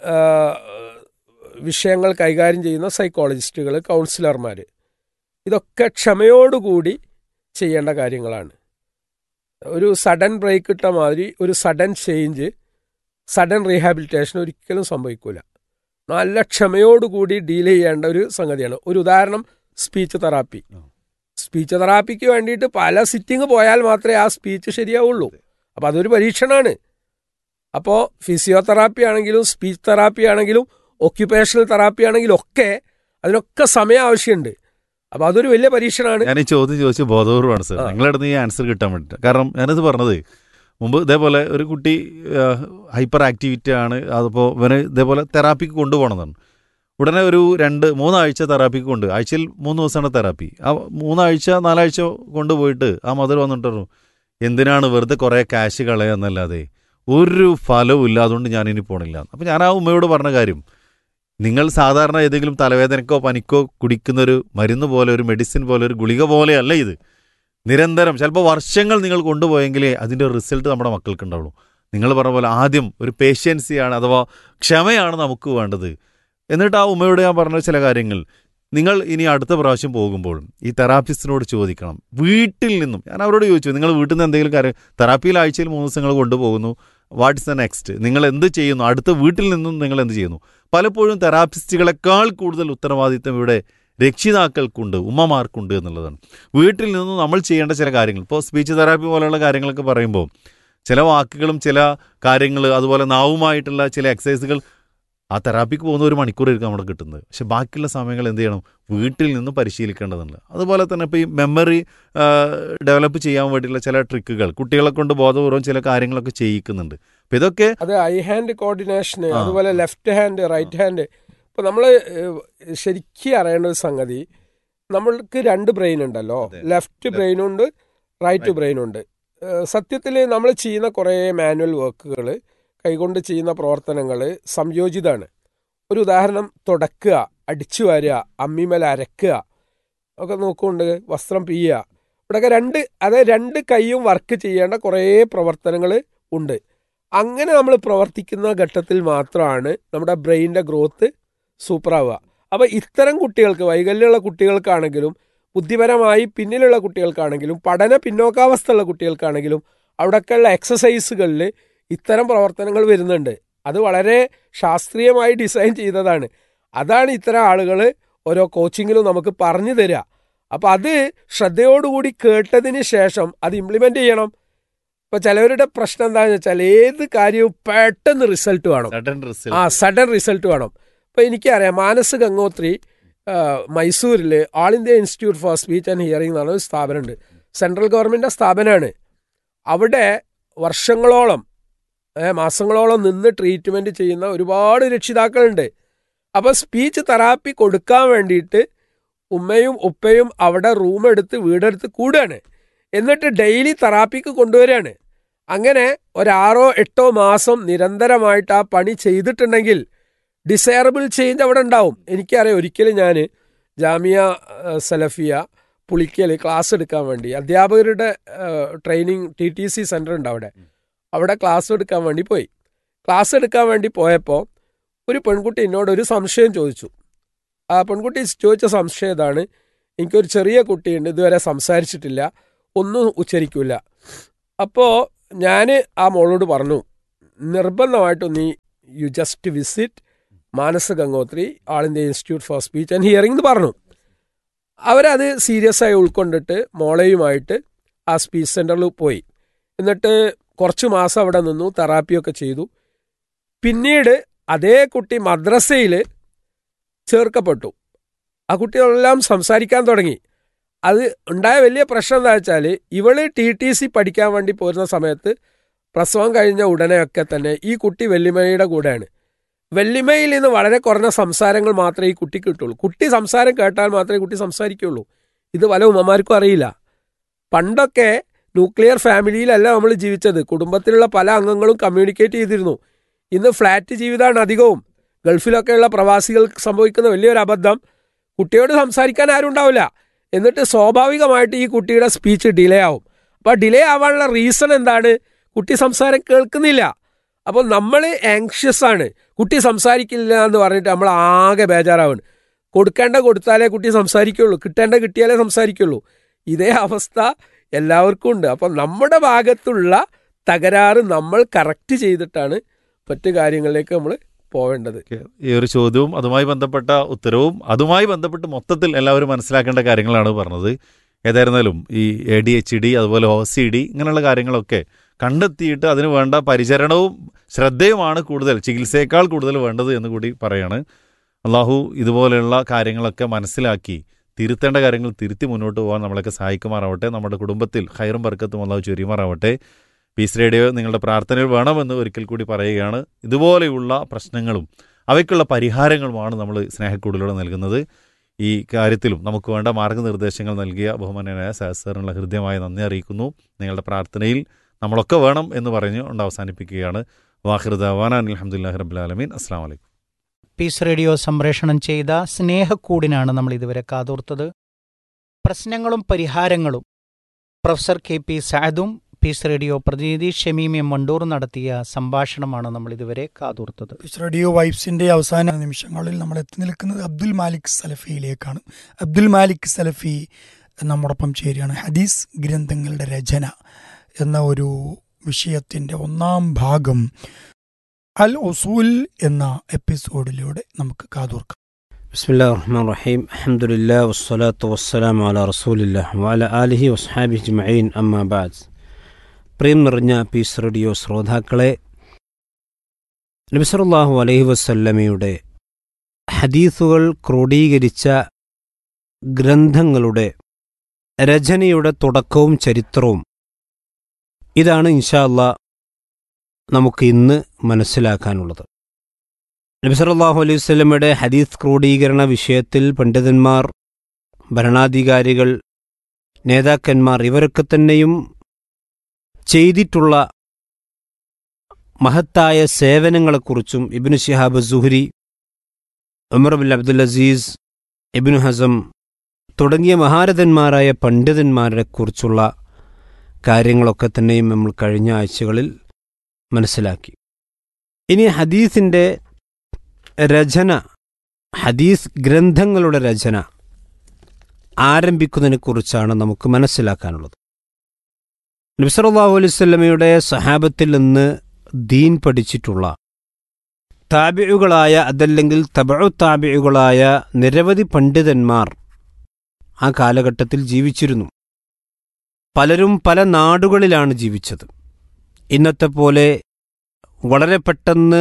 വിഷയങ്ങൾ കൈകാര്യം ചെയ്യുന്ന സൈക്കോളജിസ്റ്റുകൾ, കൗൺസിലർമാർ, ഇതൊക്കെ ക്ഷമയോടുകൂടി ചെയ്യേണ്ട കാര്യങ്ങളാണ്. ഒരു സഡൻ ബ്രേക്ക് ഇട്ട മാതിരി ഒരു സഡൻ ചേഞ്ച്, സഡൻ റീഹാബിലിറ്റേഷൻ ഒരിക്കലും സംഭവിക്കില്ല. നല്ല ക്ഷമയോടുകൂടി ഡീൽ ചെയ്യേണ്ട ഒരു സംഗതിയാണ്. ഒരു ഉദാഹരണം, സ്പീച്ച് തെറാപ്പി. സ്പീച്ച് തെറാപ്പിക്ക് വേണ്ടിയിട്ട് പല സിറ്റിംഗ് പോയാൽ മാത്രമേ ആ സ്പീച്ച് ശരിയാവുള്ളൂ. അപ്പോൾ അതൊരു പരീക്ഷണമാണ്. അപ്പോൾ ഫിസിയോതെറാപ്പി ആണെങ്കിലും സ്പീച്ച് തെറാപ്പി ആണെങ്കിലും ഒക്യുപേഷണൽ തെറാപ്പി ആണെങ്കിലും ഒക്കെ അതിനൊക്കെ സമയം ആവശ്യമുണ്ട്. അപ്പോൾ അതൊരു വലിയ പരീക്ഷണമാണ്. ഞാൻ ഈ ചോദ്യം ചോദിച്ച് ബോധപൂർവ്വമാണ് സാർ, നിങ്ങളുടെ ഈ ആൻസർ കിട്ടാൻ വേണ്ടിയിട്ട്. കാരണം ഞാനത് പറഞ്ഞത് മുമ്പ് ഇതേപോലെ ഒരു കുട്ടി ഹൈപ്പർ ആക്ടിവിറ്റി ആണ്, അതിപ്പോൾ ഇവന് ഇതേപോലെ തെറാപ്പിക്ക് കൊണ്ടുപോകണമെന്നാണ്. ഉടനെ ഒരു രണ്ട് മൂന്നാഴ്ച തെറാപ്പിക്ക് കൊണ്ട്, ആഴ്ചയിൽ മൂന്ന് ദിവസമാണ് തെറാപ്പി. ആ മൂന്നാഴ്ച നാലാഴ്ച കൊണ്ടുപോയിട്ട് ആ മദർ വന്നിട്ട് പറഞ്ഞു, എന്തിനാണ് വെറുതെ കുറേ ക്യാഷ് കളയാന്നല്ലാതെ ഒരു ഫലവും ഇല്ല, അതുകൊണ്ട് ഞാനിനി പോണില്ല. അപ്പോൾ ഞാൻ ആ ഉമ്മയോട് പറഞ്ഞ കാര്യം, നിങ്ങൾ സാധാരണ ഏതെങ്കിലും തലവേദനക്കോ പനിക്കോ കുടിക്കുന്നൊരു മരുന്ന് പോലെ, ഒരു മെഡിസിൻ പോലെ, ഒരു ഗുളിക പോലെയല്ല ഇത്. നിരന്തരം ചിലപ്പോൾ വർഷങ്ങൾ നിങ്ങൾ കൊണ്ടുപോയെങ്കിലേ അതിൻ്റെ റിസൾട്ട് നമ്മുടെ മക്കൾക്ക് ഉണ്ടാവുള്ളൂ. നിങ്ങൾ പറഞ്ഞ പോലെ ആദ്യം ഒരു പേഷ്യൻസിയാണ്, അഥവാ ക്ഷമയാണ് നമുക്ക് വേണ്ടത്. എന്നിട്ട് ആ ഉമ്മയോട് ഞാൻ പറഞ്ഞ ചില കാര്യങ്ങൾ, നിങ്ങൾ ഇനി അടുത്ത പ്രാവശ്യം പോകുമ്പോൾ ഈ തെറാപ്പിസ്റ്റിനോട് ചോദിക്കണം. വീട്ടിൽ നിന്നും ഞാൻ അവരോട് ചോദിച്ചു, നിങ്ങൾ വീട്ടിൽ നിന്ന് എന്തെങ്കിലും കാര്യം, തെറാപ്പിയിൽ ആഴ്ചയിൽ മൂന്ന് ദിവസങ്ങൾ കൊണ്ടുപോകുന്നു, വാട്ട് ഇസ് ദ നെക്സ്റ്റ്, നിങ്ങൾ എന്ത് ചെയ്യുന്നു, അടുത്ത വീട്ടിൽ നിന്നും നിങ്ങൾ എന്ത് ചെയ്യുന്നു? പലപ്പോഴും തെറാപ്പിസ്റ്റുകളെക്കാൾ കൂടുതൽ ഉത്തരവാദിത്തം ഇവിടെ രക്ഷിതാക്കൾക്കുണ്ട്, ഉമ്മമാർക്കുണ്ട് എന്നുള്ളതാണ്. വീട്ടിൽ നിന്നും നമ്മൾ ചെയ്യേണ്ട ചില കാര്യങ്ങൾ, ഇപ്പോൾ സ്പീച്ച് തെറാപ്പി പോലെയുള്ള കാര്യങ്ങളൊക്കെ പറയുമ്പോൾ ചില വാക്കുകളും ചില കാര്യങ്ങൾ, അതുപോലെ നാവുമായിട്ടുള്ള ചില എക്സസൈസുകൾ ആ തെറാപ്പിക്ക് പോകുന്ന ഒരു മണിക്കൂറായിരിക്കും നമ്മുടെ കിട്ടുന്നത്. പക്ഷെ ബാക്കിയുള്ള സമയങ്ങൾ എന്ത് ചെയ്യണം? വീട്ടിൽ നിന്ന് പരിശീലിക്കേണ്ടതുണ്ട്. അതുപോലെ തന്നെ ഇപ്പോൾ ഈ മെമ്മറി ഡെവലപ്പ് ചെയ്യാൻ വേണ്ടിയിട്ടുള്ള ചില ട്രിക്കുകൾ കുട്ടികളെ കൊണ്ട് ബോധപൂർവ്വം ചില കാര്യങ്ങളൊക്കെ ചെയ്യിക്കുന്നുണ്ട്. അപ്പോൾ ഇതൊക്കെ അത് ഐ ഹാൻഡ് കോർഡിനേഷന്, അതുപോലെ ലെഫ്റ്റ് ഹാൻഡ്, റൈറ്റ് ഹാൻഡ്. ഇപ്പോൾ നമ്മൾ ശരിക്കും അറിയേണ്ട ഒരു സംഗതി, നമ്മൾക്ക് രണ്ട് ബ്രെയിൻ ഉണ്ടല്ലോ, ലെഫ്റ്റ് ബ്രെയിനുണ്ട്, റൈറ്റ് ബ്രെയിനുണ്ട്. സത്യത്തിൽ നമ്മൾ ചെയ്യുന്ന കുറേ മാനുവൽ വർക്കുകൾ, കൈകൊണ്ട് ചെയ്യുന്ന പ്രവർത്തനങ്ങൾ സംയോജിതമാണ്. ഒരു ഉദാഹരണം, തുടക്കുക, അടിച്ചു വാരുക, അമ്മിമേൽ അരക്കുക ഒക്കെ നോക്കുകൊണ്ട് വസ്ത്രം പിയ്യുക, ഇവിടെയൊക്കെ രണ്ട് അതായത് രണ്ട് കൈയും വർക്ക് ചെയ്യേണ്ട കുറേ പ്രവർത്തനങ്ങൾ ഉണ്ട്. അങ്ങനെ നമ്മൾ പ്രവർത്തിക്കുന്ന ഘട്ടത്തിൽ മാത്രമാണ് നമ്മുടെ ബ്രെയിനിൻ്റെ ഗ്രോത്ത് സൂപ്പറാവുക. അപ്പോൾ ഇത്തരം കുട്ടികൾക്ക്, വൈകല്യമുള്ള കുട്ടികൾക്കാണെങ്കിലും ബുദ്ധിപരമായി പിന്നിലുള്ള കുട്ടികൾക്കാണെങ്കിലും പഠന പിന്നോക്കാവസ്ഥയുള്ള കുട്ടികൾക്കാണെങ്കിലും അവിടെയൊക്കെയുള്ള എക്സസൈസുകളിൽ ഇത്തരം പ്രവർത്തനങ്ങൾ വരുന്നുണ്ട്. അത് വളരെ ശാസ്ത്രീയമായി ഡിസൈൻ ചെയ്തതാണ്. അതാണ് ഇത്തരം ആളുകൾ ഓരോ കോച്ചിങ്ങിലും നമുക്ക് പറഞ്ഞു തരിക. അപ്പം അത് ശ്രദ്ധയോടുകൂടി കേട്ടതിന് ശേഷം അത് ഇംപ്ലിമെൻ്റ് ചെയ്യണം. ഇപ്പോൾ ചിലവരുടെ പ്രശ്നം എന്താണെന്ന് വെച്ചാൽ ഏത് കാര്യവും പെട്ടെന്ന് റിസൾട്ട് വേണം, ആ സഡൻ റിസൾട്ട് വേണം. ഇപ്പോൾ എനിക്കറിയാം, മാനസ് ഗംഗോത്രി മൈസൂരിൽ ആൾ India institute four speech and hearing എന്ന് പറഞ്ഞ ഒരു സ്ഥാപനമുണ്ട്. സെൻട്രൽ ഗവൺമെൻറ് സ്ഥാപനമാണ്. അവിടെ വർഷങ്ങളോളം മാസങ്ങളോളം നിന്ന് ട്രീറ്റ്മെൻറ്റ് ചെയ്യുന്ന ഒരുപാട് രക്ഷിതാക്കളുണ്ട്. അപ്പോൾ സ്പീച്ച് തെറാപ്പി കൊടുക്കാൻ വേണ്ടിയിട്ട് ഉമ്മയും ഉപ്പയും അവിടെ റൂമെടുത്ത് വീടെടുത്ത് കൂടുകയാണ്. എന്നിട്ട് ഡെയിലി തെറാപ്പിക്ക് കൊണ്ടുവരികയാണ്. അങ്ങനെ ഒരാറോ എട്ടോ മാസം നിരന്തരമായിട്ട് ആ പണി ചെയ്തിട്ടുണ്ടെങ്കിൽ ഡിസയറബിൾ ചേഞ്ച് അവിടെ ഉണ്ടാവും. എനിക്കറിയാം, ഒരിക്കലും ഞാൻ ജാമിയ സലഫിയ പുളിക്കൽ ക്ലാസ് എടുക്കാൻ വേണ്ടി, അധ്യാപകരുടെ training T T C centre ഉണ്ട് അവിടെ, അവിടെ ക്ലാസ് എടുക്കാൻ വേണ്ടി പോയി. ക്ലാസ് എടുക്കാൻ വേണ്ടി പോയപ്പോൾ ഒരു പെൺകുട്ടി എന്നോട് ഒരു സംശയം ചോദിച്ചു. ആ പെൺകുട്ടി ചോദിച്ച സംശയം ഇതാണ്, എനിക്കൊരു ചെറിയ കുട്ടിയുണ്ട്, ഇതുവരെ സംസാരിച്ചിട്ടില്ല, ഒന്നും ഉച്ചരിക്കില്ല. അപ്പോൾ ഞാൻ ആ മോളോട് പറഞ്ഞു, നിർബന്ധമായിട്ടും നീ you just visit Manasa Gangotri all India institute four speech and hearing എന്ന് പറഞ്ഞു. അവരത് സീരിയസ് ആയി ഉൾക്കൊണ്ടിട്ട് മോളെയുമായിട്ട് ആ സ്പീച്ച് സെൻ്ററിൽ പോയി. എന്നിട്ട് കുറച്ച് മാസം അവിടെ നിന്നു, തെറാപ്പിയൊക്കെ ചെയ്തു. പിന്നീട് അതേ കുട്ടി മദ്രസയിൽ ചേർക്കപ്പെട്ടു. ആ കുട്ടികളെല്ലാം സംസാരിക്കാൻ തുടങ്ങി. അത് ഉണ്ടായ വലിയ പ്രശ്നം എന്താ വെച്ചാൽ, ഇവള് ടി ടി സി പഠിക്കാൻ വേണ്ടി പോരുന്ന സമയത്ത് പ്രസവം കഴിഞ്ഞ ഉടനെയൊക്കെ തന്നെ ഈ കുട്ടി വെല്ലിമയുടെ കൂടെയാണ്. വെല്ലിമയിൽ നിന്ന് വളരെ കുറഞ്ഞ സംസാരങ്ങൾ മാത്രമേ ഈ കുട്ടിക്ക് കിട്ടുള്ളൂ. കുട്ടി സംസാരം കേട്ടാൽ മാത്രമേ കുട്ടി സംസാരിക്കുള്ളൂ. ഇത് പല ഉമ്മമാർക്കും അറിയില്ല. പണ്ടൊക്കെ ന്യൂക്ലിയർ ഫാമിലിയിലല്ല നമ്മൾ ജീവിച്ചത്, കുടുംബത്തിലുള്ള പല അംഗങ്ങളും കമ്മ്യൂണിക്കേറ്റ് ചെയ്തിരുന്നു. ഇന്ന് ഫ്ലാറ്റ് ജീവിതമാണ് അധികവും. ഗൾഫിലൊക്കെയുള്ള പ്രവാസികൾക്ക് സംഭവിക്കുന്ന വലിയൊരു അബദ്ധം, കുട്ടിയോട് സംസാരിക്കാൻ ആരും ഉണ്ടാവില്ല. എന്നിട്ട് സ്വാഭാവികമായിട്ട് ഈ കുട്ടിയുടെ സ്പീച്ച് ഡിലേ ആവും. അപ്പോൾ ഡിലേ ആവാനുള്ള റീസൺ എന്താണ്? കുട്ടി സംസാരം കേൾക്കുന്നില്ല. അപ്പോൾ നമ്മൾ ആങ്ഷ്യസ് ആണ്, കുട്ടി സംസാരിക്കില്ല എന്ന് പറഞ്ഞിട്ട് നമ്മൾ ആകെ ബേജാറാവുന്നു. കൊടുക്കേണ്ട കൊടുത്താലേ കുട്ടി സംസാരിക്കുള്ളൂ, കിട്ടേണ്ട കിട്ടിയാലേ സംസാരിക്കുള്ളൂ. ഇതേ അവസ്ഥ എല്ലാവർക്കും ഉണ്ട്. അപ്പം നമ്മുടെ ഭാഗത്തുള്ള തകരാറ് നമ്മൾ കറക്റ്റ് ചെയ്തിട്ടാണ് മറ്റു കാര്യങ്ങളിലേക്ക് നമ്മൾ പോവേണ്ടത്. ഈ ഒരു ചോദ്യവും അതുമായി ബന്ധപ്പെട്ട ഉത്തരവും അതുമായി ബന്ധപ്പെട്ട് മൊത്തത്തിൽ എല്ലാവരും മനസ്സിലാക്കേണ്ട കാര്യങ്ങളാണ് പറഞ്ഞത്. ഏതായിരുന്നാലും ഈ എ ഡി എച്ച് ഡി അതുപോലെ ഒ സി ഡി ഇങ്ങനെയുള്ള കാര്യങ്ങളൊക്കെ കണ്ടെത്തിയിട്ട് അതിന് വേണ്ട പരിചരണവും ശ്രദ്ധയുമാണ് കൂടുതൽ, ചികിത്സയേക്കാൾ കൂടുതൽ വേണ്ടത് എന്ന് കൂടി പറയാണ്. അള്ളാഹു ഇതുപോലെയുള്ള കാര്യങ്ങളൊക്കെ മനസ്സിലാക്കി തിരുത്തേണ്ട കാര്യങ്ങൾ തിരുത്തി മുന്നോട്ട് പോകാൻ നമ്മളൊക്കെ സഹായിക്കുമാറാവട്ടെ. നമ്മുടെ കുടുംബത്തിൽ ഖൈറും ബർക്കത്തും അള്ളാഹു ചൊരിയുമാറാവട്ടെ. പീസ് റേഡിയോ നിങ്ങളുടെ പ്രാർത്ഥനകൾ വേണമെന്ന് ഒരിക്കൽ കൂടി പറയുകയാണ്. ഇതുപോലെയുള്ള പ്രശ്നങ്ങളും അവയ്ക്കുള്ള പരിഹാരങ്ങളുമാണ് നമ്മൾ സ്നേഹക്കൂടിലൂടെ നൽകുന്നത്. ഈ കാര്യത്തിലും നമുക്ക് വേണ്ട മാർഗ്ഗനിർദ്ദേശങ്ങൾ നൽകിയ ബഹുമാന്യനായ സാറിനുള്ള ഹൃദ്യമായ നന്ദി അറിയിക്കുന്നു. നിങ്ങളുടെ പ്രാർത്ഥനയിൽ നമ്മളൊക്കെ വേണം എന്ന് പറഞ്ഞ് കൊണ്ട് അവസാനിപ്പിക്കുകയാണ്. വാഹിർ ദഅ്വാന അൽഹംദുലില്ലാഹി റബ്ബിൽ ആലമീൻ. അസ്സലാമു അലൈക്കും. പീസ് റേഡിയോ സംപ്രേഷണം ചെയ്ത സ്നേഹക്കൂടിനാണ് നമ്മൾ ഇതുവരെ കാതോർത്തത്. പ്രശ്നങ്ങളും പരിഹാരങ്ങളും professor K P സഅദും piece radio പ്രതിനിധി ഷമീം എം വണ്ടൂർ നടത്തിയ സംഭാഷണമാണ് നമ്മൾ ഇതുവരെ കാതോർത്തത്. പീസ് റേഡിയോ വൈബ്സിന്റെ അവസാന നിമിഷങ്ങളിൽ നമ്മൾ എത്തി നിൽക്കുന്നത് അബ്ദുൽ മാലിക് സലഫിയിലേക്കാണ്. അബ്ദുൽ മാലിക് സലഫി നമ്മോടൊപ്പം ചേരുകയാണ്. ഹദീസ് ഗ്രന്ഥങ്ങളുടെ രചന എന്ന ഒരു വിഷയത്തിന്റെ ഒന്നാം ഭാഗം അൽ ഉസൂൽ എന്ന എപ്പിസോഡിലൂടെ നമുക്ക് കാതോർക്കാം. ബിസ്മില്ലാഹിർ റഹ്മാനിർ റഹീം. അൽഹംദുലില്ലാഹി വസ്സലാത്തു വസ്സലാമു അലാ റസൂലില്ലാഹി വഅലാ ആലിഹി വസ്ഹാബിഹി അജ്മഈൻ. അമ്മാ ബഅദ്. പ്രിയം നിറഞ്ഞ പീസ് റേഡിയോ ശ്രോതാക്കളെ, നബി സല്ലല്ലാഹു അലൈഹി വസല്ലമയുടെ ഹദീസുകൾ ക്രോഡീകരിച്ച ഗ്രന്ഥങ്ങളുടെ രചനയുടെ തുടക്കവും ചരിത്രവും ഇതാണ് ഇൻഷാ അല്ലാഹ് നമുക്ക് ഇന്ന് മനസ്സിലാക്കാനുള്ളത്. നബി സല്ലല്ലാഹു അലൈഹി വസല്ലമയുടെ ഹദീസ് ക്രോഡീകരണ വിഷയത്തിൽ പണ്ഡിതന്മാർ, ഭരണാധികാരികൾ, നേതാക്കന്മാർ ഇവരൊക്കെ തന്നെയും ചെയ്തിട്ടുള്ള മഹത്തായ സേവനങ്ങളെക്കുറിച്ചും Ibnu Shihab Zuhri, Umar bin Abdul Azeez, Ibnu Hazm തുടങ്ങിയ മഹാരഥന്മാരായ പണ്ഡിതന്മാരെക്കുറിച്ചുള്ള കാര്യങ്ങളൊക്കെ തന്നെയും നമ്മൾ കഴിഞ്ഞ ആഴ്ചകളിൽ മനസ്സിലാക്കി. ഇനി ഹദീസിൻ്റെ രചന, ഹദീസ് ഗ്രന്ഥങ്ങളുടെ രചന ആരംഭിക്കുന്നതിനെക്കുറിച്ചാണ് നമുക്ക് മനസ്സിലാക്കാനുള്ളത്. നബി സല്ലല്ലാഹു അലൈഹി വസല്ലമയുടെ സഹാബത്തിൽ നിന്ന് ദീൻ പഠിച്ചിട്ടുള്ള താബിഉകളായ അതല്ലെങ്കിൽ തബഉ താബിഉകളായ നിരവധി പണ്ഡിതന്മാർ ആ കാലഘട്ടത്തിൽ ജീവിച്ചിരുന്നു. പലരും പല നാടുകളിലാണ് ജീവിച്ചത്. ഇന്നത്തെ പോലെ വളരെ പെട്ടെന്ന്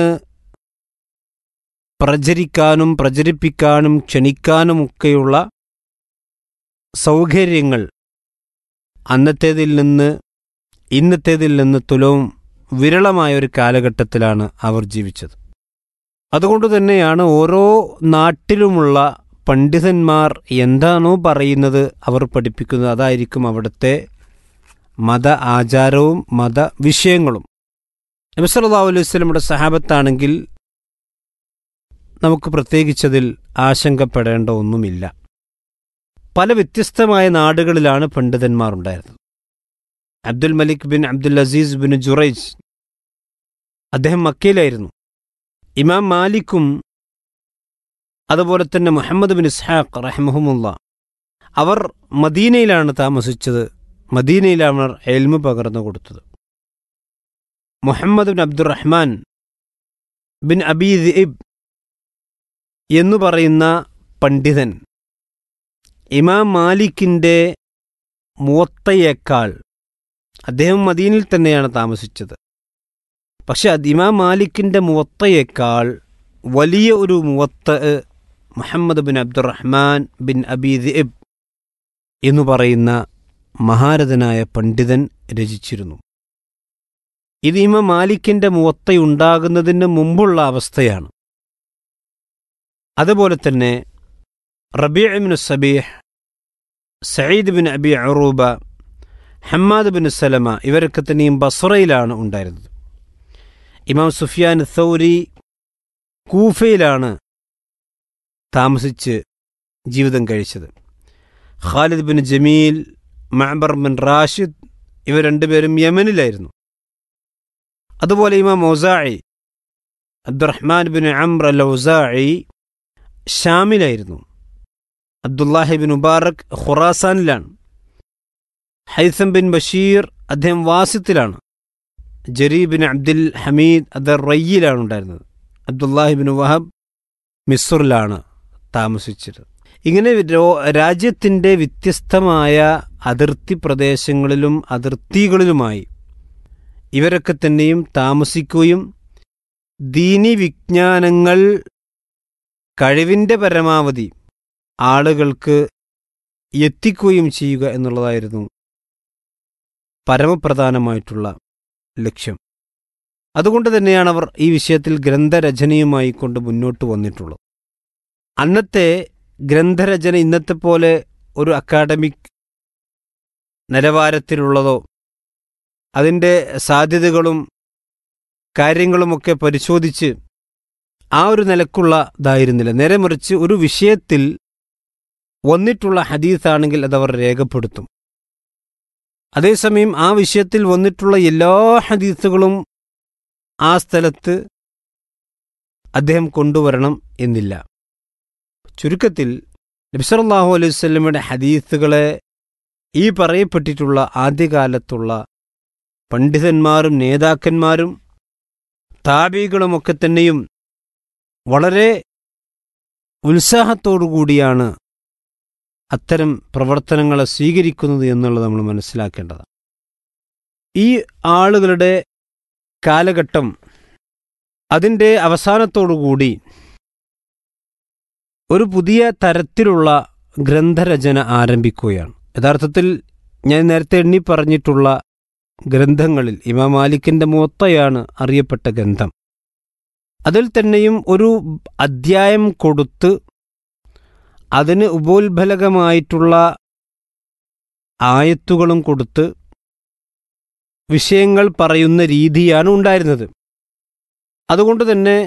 പ്രചരിക്കാനും പ്രചരിപ്പിക്കാനും ക്ഷണിക്കാനുമൊക്കെയുള്ള സൗകര്യങ്ങൾ അന്നത്തേതിൽ നിന്ന് ഇന്നത്തേതിൽ നിന്ന് തുലവും വിരളമായൊരു കാലഘട്ടത്തിലാണ് അവർ ജീവിച്ചത്. അതുകൊണ്ട് തന്നെയാണ് ഓരോ നാട്ടിലുമുള്ള പണ്ഡിതന്മാർ എന്താണോ പറയുന്നത് അവർ പഠിപ്പിക്കുന്നത് അതായിരിക്കും അവിടുത്തെ മത ആചാരവും മതവിഷയങ്ങളും. നബി സല്ലല്ലാഹു അലൈഹി വസല്ലമയുടെ സഹാബത്താണെങ്കിൽ നമുക്ക് പ്രത്യേകിച്ചതിൽ ആശങ്കപ്പെടേണ്ട ഒന്നുമില്ല. പല വ്യത്യസ്തമായ നാടുകളിലാണ് പണ്ഡിതന്മാർ ഉണ്ടായിരുന്നത്. അബ്ദുൽ മലിക് bin Abdul Aziz bin Juraij അദ്ദേഹം മക്കയിലായിരുന്നു. ഇമാം മാലിക്കും അതുപോലെ തന്നെ മുഹമ്മദ് ബിൻ ഇസ്ഹാഖ് റഹിമഹുമുള്ള അവർ മദീനയിലാണ് താമസിച്ചത്. മദീനയിലാണ് അവർ എൽമ് പകർന്നു കൊടുത്തത്. Muhammad bin Abdulrahman bin Abi ദിഇബ് എന്നു പറയുന്ന പണ്ഡിതൻ ഇമാം മാലിക്കിൻ്റെ മുവത്തയേക്കാൾ, അദ്ദേഹം മദീനയിൽ തന്നെയാണ് താമസിച്ചത്, പക്ഷെ അത് ഇമാം മാലിക്കിൻ്റെ മുവത്തയേക്കാൾ വലിയ ഒരു Muwatta Muhammad bin Abdulrahman bin Abi ദിഇബ് എന്നു പറയുന്ന മഹാരഥനായ പണ്ഡിതൻ രചിച്ചിരുന്നു. ഇത് ഇമാം മാലിക്കിൻ്റെ മുവത്തയുണ്ടാകുന്നതിന് മുമ്പുള്ള അവസ്ഥയാണ്. അതുപോലെ തന്നെ Rabi bin സബീഹ്, Saeed bin Abi Aruba, Hammad bin Salama ഇവരൊക്കെ തന്നെയും ബസ്രയിലാണ് ഉണ്ടായിരുന്നത്. ഇമാം സുഫിയാൻ സൗരി കൂഫയിലാണ് താമസിച്ച് ജീവിതം കഴിച്ചത്. Khalid bin Jameel, മഅബർ bin Rashid ഇവർ രണ്ടുപേരും യമനിലായിരുന്നു. അതുപോലെ ഇമാം ഔസാഇ, അബ്ദുറഹ്മാൻ ബിൻ അംർ അൽ ഔസാഇ ഷാമിലായിരുന്നു. Abdullahi bin Mubarak ഖുറാസാനിലാണ്. Haisam bin Basheer അദ്ദേഹം വാസിത്തിലാണ്. ജരീ ബിൻ അബ്ദുൽ ഹമീദ് അത് റയ്യിലാണ് ഉണ്ടായിരുന്നത്. അബ്ദുല്ലാഹി ബിൻ വഹബ് മിസ്റിലാണ് താമസിച്ചത്. ഇങ്ങനെ രാജ്യത്തിൻ്റെ വ്യത്യസ്തമായ അതിർത്തി പ്രദേശങ്ങളിലും അതിർത്തികളിലുമായി ഇവരൊക്കെ തന്നെയും താമസിക്കുകയും ദീനി വിജ്ഞാനങ്ങൾ കഴിവിൻ്റെ പരമാവധി ആളുകൾക്ക് എത്തിക്കുകയും ചെയ്യുക എന്നുള്ളതായിരുന്നു പരമപ്രധാനമായിട്ടുള്ള ലക്ഷ്യം. അതുകൊണ്ട് തന്നെയാണ് അവർ ഈ വിഷയത്തിൽ ഗ്രന്ഥരചനയുമായി കൊണ്ട് മുന്നോട്ട് വന്നിട്ടുള്ളത്. അന്നത്തെ ഗ്രന്ഥരചന ഇന്നത്തെ പോലെ ഒരു അക്കാഡമിക് നിലവാരത്തിലുള്ളതോ അതിൻ്റെ സാധ്യതകളും കാര്യങ്ങളുമൊക്കെ പരിശോധിച്ച് ആ ഒരു നിലക്കുള്ളതായിരുന്നില്ല. നേരെ മറിച്ച് ഒരു വിഷയത്തിൽ വന്നിട്ടുള്ള ഹദീസാണെങ്കിൽ അതവർ രേഖപ്പെടുത്തും. അതേസമയം ആ വിഷയത്തിൽ വന്നിട്ടുള്ള എല്ലാ ഹദീസുകളും ആ സ്ഥലത്ത് അദ്ദേഹം കൊണ്ടുവരണം എന്നില്ല. ചുരുക്കത്തിൽ നബി സല്ലല്ലാഹു അലൈഹി വസല്ലമയുടെ ഹദീസുകളെ ഈ പറയപ്പെട്ടിട്ടുള്ള ആദ്യകാലത്തുള്ള പണ്ഡിതന്മാരും നേതാക്കന്മാരും താബികളുമൊക്കെ തന്നെയും വളരെ ഉത്സാഹത്തോടുകൂടിയാണ് അത്തരം പ്രവർത്തനങ്ങളെ സ്വീകരിക്കുന്നത് എന്നുള്ളത് നമ്മൾ മനസ്സിലാക്കേണ്ടതാണ്. ഈ ആളുകളുടെ കാലഘട്ടം അതിൻ്റെ അവസാനത്തോടുകൂടി ഒരു പുതിയ തരത്തിലുള്ള ഗ്രന്ഥരചന ആരംഭിക്കുകയാണ്. യഥാർത്ഥത്തിൽ ഞാൻ നേരത്തെ എണ്ണി പറഞ്ഞിട്ടുള്ള ഗ്രന്ഥങ്ങളിൽ ഇമാം മാലിക്കിൻ്റെ മുവത്തയാണ് അറിയപ്പെട്ട ഗ്രന്ഥം. അതിൽ തന്നെയും ഒരു അധ്യായം കൊടുത്ത് അതിന് ഉപോത്ബലകമായിട്ടുള്ള ആയത്തുകളും കൊടുത്ത് വിഷയങ്ങൾ പറയുന്ന രീതിയാണ് ഉണ്ടായിരുന്നത്. അതുകൊണ്ട് തന്നെ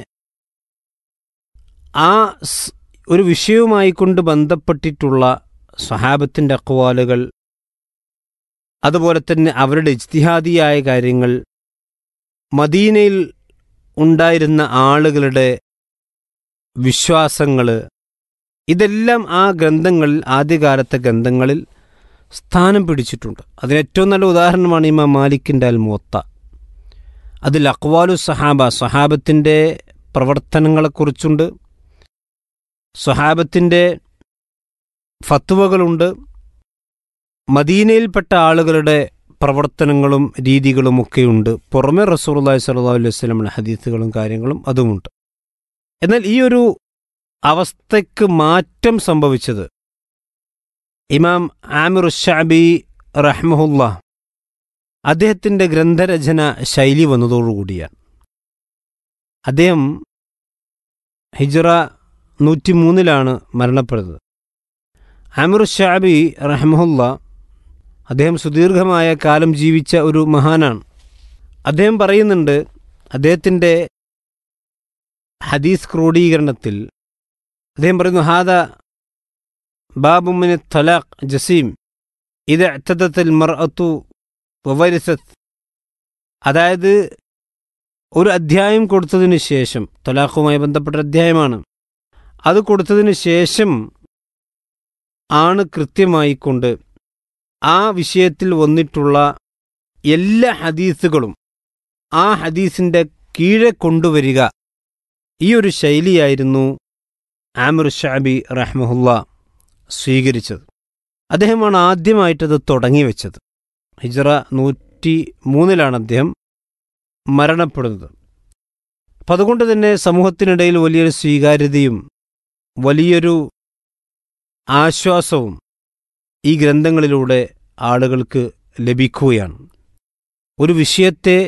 ആ ഒരു വിഷയവുമായി കൊണ്ട് ബന്ധപ്പെട്ടിട്ടുള്ള സ്വഹാബത്തിൻ്റെ അഖ്വാലുകൾ, അതുപോലെ തന്നെ അവരുടെ ഇജ്തിഹാദിയായ കാര്യങ്ങൾ, മദീനയിൽ ഉണ്ടായിരുന്ന ആളുകളുടെ വിശ്വാസങ്ങൾ, ഇതെല്ലാം ആ ഗ്രന്ഥങ്ങളിൽ ആദ്യകാലത്തെ ഗ്രന്ഥങ്ങളിൽ സ്ഥാനം പിടിച്ചിട്ടുണ്ട്. അതിന് ഏറ്റവും നല്ല ഉദാഹരണമാണ് ഇമാം മാലിക്കിൻ്റെ അൽ മുവത്ത. അതിൽ അഖ്വാലു സഹാബ, സ്വഹാബത്തിൻ്റെ പ്രവർത്തനങ്ങളെക്കുറിച്ചുണ്ട്, സ്വഹാബത്തിൻ്റെ ഫത്വകളുണ്ട്, മദീനയിൽപ്പെട്ട ആളുകളുടെ പ്രവർത്തനങ്ങളും രീതികളുമൊക്കെയുണ്ട്. പുറമെ റസൂലുള്ളാഹി സ്വല്ലല്ലാഹു അലൈഹി വസല്ലമയുടെ ഹദീസുകളും കാര്യങ്ങളും അതുമുണ്ട്. എന്നാൽ ഈ ഒരു അവസ്ഥയ്ക്ക് മാറ്റം സംഭവിച്ചത് ഇമാം ആമിർ ശഅബി റഹ്മഹുല്ലാ അദ്ദേഹത്തിൻ്റെ ഗ്രന്ഥരചന ശൈലി വന്നതോടുകൂടിയാണ്. അദ്ദേഹം ഹിജ്റ നൂറ്റി മൂന്നിലാണ് മരണപ്പെടുന്നത്. ആമിർ ശഅബി റഹ്മഹുല്ലാ അദ്ദേഹം സുദീർഘമായ കാലം ജീവിച്ച ഒരു മഹാനാണ്. അദ്ദേഹം പറയുന്നുണ്ട്, അദ്ദേഹത്തിൻ്റെ ഹദീസ് ക്രോഡീകരണത്തിൽ അദ്ദേഹം പറയുന്നു, ഹാദ ബാബു മിന തലാഖ് ജസീം ഇദ അഅ്തദത്തിൽ മർഅതു വവരിസത്. അതായത് ഒരു അധ്യായം കൊടുത്തതിന് ശേഷം, തലാഖുമായി ബന്ധപ്പെട്ട അധ്യായമാണ്, അത് കൊടുത്തതിന് ശേഷം ആണ് കൃത്യമായിക്കൊണ്ട് ആ വിഷയത്തിൽ വന്നിട്ടുള്ള എല്ലാ ഹദീസുകളും ആ ഹദീസിൻ്റെ കീഴെ കൊണ്ടുവരിക. ഈ ഒരു ശൈലിയായിരുന്നു ആമിർ ഷഅബി റഹ്മഹുല്ല സ്വീകരിച്ചത്. അദ്ദേഹമാണ് ആദ്യമായിട്ടത് തുടങ്ങി വെച്ചത്. ഹിജ്റ നൂറ്റി മൂന്നിലാണ് അദ്ദേഹം മരണപ്പെടുന്നത്. അപ്പം അതുകൊണ്ട് തന്നെ സമൂഹത്തിനിടയിൽ വലിയൊരു സ്വീകാര്യതയും വലിയൊരു ആശ്വാസവും ഈ ഗ്രന്ഥങ്ങളിലൂടെ ആളുകൾക്ക് ലഭിക്കുകയാണ്. ഒരു വിഷയത്തെ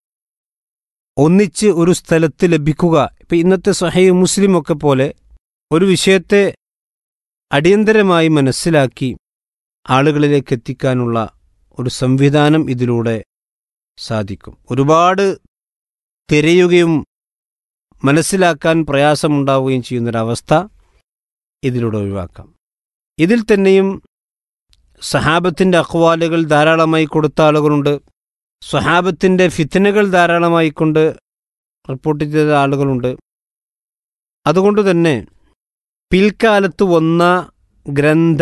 ഒന്നിച്ച് ഒരു സ്ഥലത്ത് ലഭിക്കുക, ഇപ്പം ഇന്നത്തെ സ്വഹീഹ് മുസ്ലിമൊക്കെ പോലെ ഒരു വിഷയത്തെ അടിയന്തരമായി മനസ്സിലാക്കി ആളുകളിലേക്ക് എത്തിക്കാനുള്ള ഒരു സംവിധാനം ഇതിലൂടെ സാധിക്കും. ഒരുപാട് തിരയുകയും മനസ്സിലാക്കാൻ പ്രയാസമുണ്ടാവുകയും ചെയ്യുന്നൊരവസ്ഥ ഇതിലൂടെ ഒഴിവാക്കാം. ഇതിൽ തന്നെയും സഹാബത്തിൻ്റെ അഖ്വാലുകൾ ധാരാളമായി കൊടുത്ത ആളുകളുണ്ട്. സ്വഹാബത്തിൻ്റെ ഫിത്നകൾ ധാരാളമായി കൊണ്ട് റിപ്പോർട്ട് ചെയ്ത ആളുകളുണ്ട്. അതുകൊണ്ട് തന്നെ പിൽക്കാലത്ത് വന്ന ഗ്രന്ഥ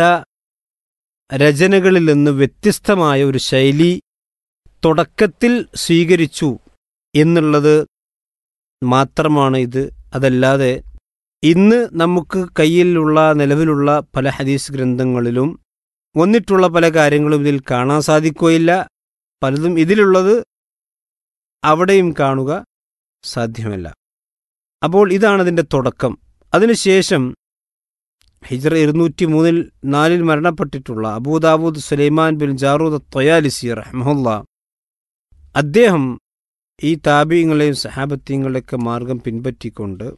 രചനകളിൽ നിന്ന് വ്യത്യസ്തമായ ഒരു ശൈലി തുടക്കത്തിൽ സ്വീകരിച്ചു എന്നുള്ളത് മാത്രമാണ് ഇത്. അതല്ലാതെ ഇന്ന് നമുക്ക് കയ്യിലുള്ള നിലവിലുള്ള പല ഹദീസ് ഗ്രന്ഥങ്ങളിലും വന്നിട്ടുള്ള പല കാര്യങ്ങളും ഇതിൽ കാണാൻ സാധിക്കുകയില്ല. പലതും ഇതിലുള്ളത് അവിടെയും കാണുക സാധ്യമല്ല. അപ്പോൾ ഇതാണ് അതിൻ്റെ തുടക്കം. അതിനുശേഷം ഹിജ്റ ഇരുന്നൂറ്റി മൂന്നിൽ നാലിൽ മരണപ്പെട്ടിട്ടുള്ള അബൂദാവൂദ് സുലൈമാൻ ബിൻ ജാറൂദ് ത്വയാലിസി റഹ്മഹുല്ല, അദ്ദേഹം ഈ താബീങ്ങളെയും സഹാബത്തീങ്ങളെയൊക്കെ മാർഗം പിൻപറ്റിക്കൊണ്ട്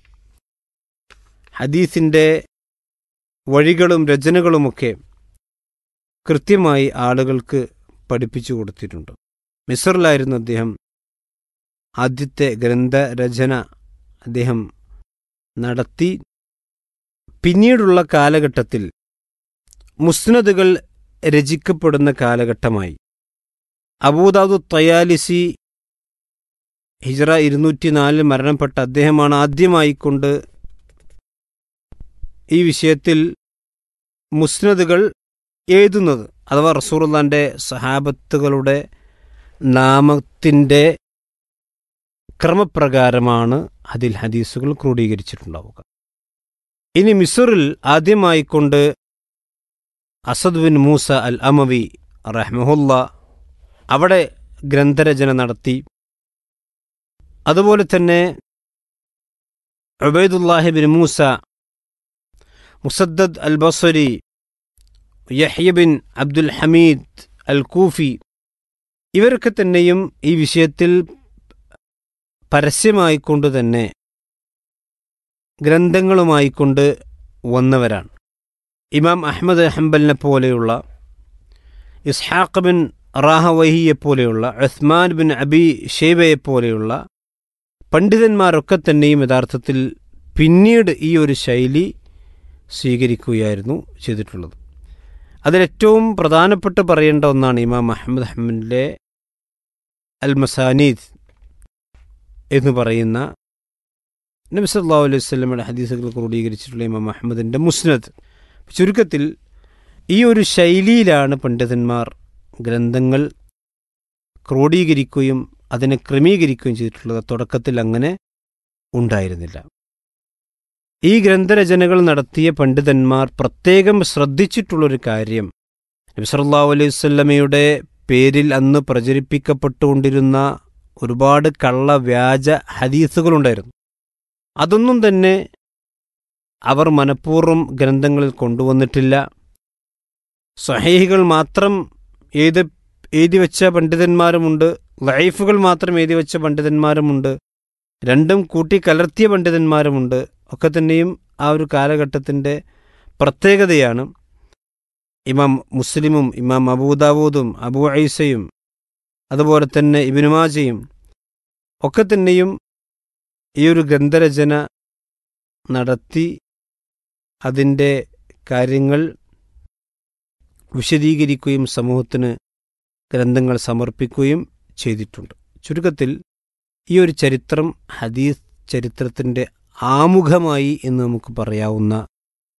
ഹദീസിൻ്റെ വഴികളും രചനകളുമൊക്കെ കൃത്യമായി ആളുകൾക്ക് പഠിപ്പിച്ചു കൊടുത്തിട്ടുണ്ട്. മിസ്റിലായിരുന്നു അദ്ദേഹം ആദ്യത്തെ ഗ്രന്ഥരചന അദ്ദേഹം നടത്തി. പിന്നീടുള്ള കാലഘട്ടത്തിൽ മുസ്നദുകൾ രചിക്കപ്പെടുന്ന കാലഘട്ടമായി. അബൂദാവൂദ് ത്വയാലിസി ഹിജ്റ ഇരുന്നൂറ്റി നാലിൽ മരണപ്പെട്ട അദ്ദേഹമാണ് ആദ്യമായിക്കൊണ്ട് ഈ വിഷയത്തിൽ മുസ്നദുകൾ എഴുതുന്നത്. അഥവാ റസൂലുള്ളാഹിന്റെ സഹാബത്തുകളുടെ നാമത്തിൻ്റെ ക്രമപ്രകാരമാണ് അതിൽ ഹദീസുകൾ ക്രോഡീകരിച്ചിട്ടുണ്ടാവുക. ഇനി മിസ്റിൽ ആദ്യമായിക്കൊണ്ട് അസദ് ബിൻ മൂസ അൽ അമവി റഹ്മഹുല്ല അവിടെ ഗ്രന്ഥരചന നടത്തി. അതുപോലെ തന്നെ ഉബൈദുല്ലാഹി ബിൻ മൂസ, മുസദ്ദദ് അൽ ബസ്രി, യഹ്യ ബിൻ അബ്ദുൽ ഹമീദ് അൽ കൂഫി, ഇവരൊക്കെ തന്നെയും ഈ വിഷയത്തിൽ പരസ്യമായിക്കൊണ്ട് തന്നെ ഗ്രന്ഥങ്ങളുമായിക്കൊണ്ട് വന്നവരാണ്. ഇമാം അഹ്മദ് ഹംബലിനെ പോലെയുള്ള, ഇസ്ഹാഖ് ബിൻ റാഹവഹിയെപ്പോലെയുള്ള, ഉസ്മാൻ ബിൻ അബി ഷെയ്ബയെപ്പോലെയുള്ള പണ്ഡിതന്മാരൊക്കെ തന്നെയും യഥാർത്ഥത്തിൽ പിന്നീട് ഈ ഒരു ശൈലി സ്വീകരിക്കുകയായിരുന്നു ചെയ്തിട്ടുള്ളത്. അതിലേറ്റവും പ്രധാനപ്പെട്ട് പറയേണ്ട ഒന്നാണ് ഇമാം അഹ്മദ് ഹംബലിൻ്റെ അൽ മസാനീദ് എന്ന് പറയുന്ന നബി സല്ലല്ലാഹു അലൈഹി വസല്ലമയുടെ ഹദീസുകൾ ക്രോഡീകരിച്ചിട്ടുള്ള ഇമാം അഹ്മദിൻ്റെ മുസ്നദ്. ചുരുക്കത്തിൽ ഈ ഒരു ശൈലിയിലാണ് പണ്ഡിതന്മാർ ഗ്രന്ഥങ്ങൾ ക്രോഡീകരിക്കുകയും അതിനെ ക്രമീകരിക്കുകയും ചെയ്തിട്ടുള്ളത്. തുടക്കത്തിൽ അങ്ങനെ ഉണ്ടായിരുന്നില്ല. ഈ ഗ്രന്ഥരചനകൾ നടത്തിയ പണ്ഡിതന്മാർ പ്രത്യേകം ശ്രദ്ധിച്ചിട്ടുള്ളൊരു കാര്യം, നബി സല്ലല്ലാഹു അലൈഹി വസല്ലമയുടെ പേരിൽ അന്ന് പ്രചരിപ്പിക്കപ്പെട്ടുകൊണ്ടിരുന്ന ഒരുപാട് കള്ള വ്യാജ ഹദീസുകളുണ്ടായിരുന്നു. അതൊന്നും തന്നെ അവർ മനഃപൂർവ്വം ഗ്രന്ഥങ്ങളിൽ കൊണ്ടുവന്നിട്ടില്ല. സ്വഹീഹുകൾ മാത്രം എഴുതി എഴുതി വെച്ച പണ്ഡിതന്മാരുമുണ്ട്, ലൈഫുകൾ മാത്രം എഴുതി വെച്ച പണ്ഡിതന്മാരുമുണ്ട്, രണ്ടും കൂട്ടിക്കലർത്തിയ പണ്ഡിതന്മാരുമുണ്ട്. ഒക്കെ തന്നെയും ആ ഒരു കാലഘട്ടത്തിൻ്റെ പ്രത്യേകതയാണ്. ഇമാം മുസ്ലിമും ഇമാം അബൂദാവൂദും അബൂ ഐസയും അതുപോലെ തന്നെ ഇബ്നു മാജയും ഒക്കെ തന്നെയും ഈ ഒരു ഗ്രന്ഥരചന നടത്തി അതിൻ്റെ കാര്യങ്ങൾ വിശദീകരിക്കുകയും സമൂഹത്തിന് ഗ്രന്ഥങ്ങൾ സമർപ്പിക്കുകയും ചെയ്തിട്ടുണ്ട്. ചുരുക്കത്തിൽ ഈ ഒരു ചരിത്രം ഹദീസ് ചരിത്രത്തിൻ്റെ ആമുഖമായി എന്ന് നമുക്ക് പറയാവുന്ന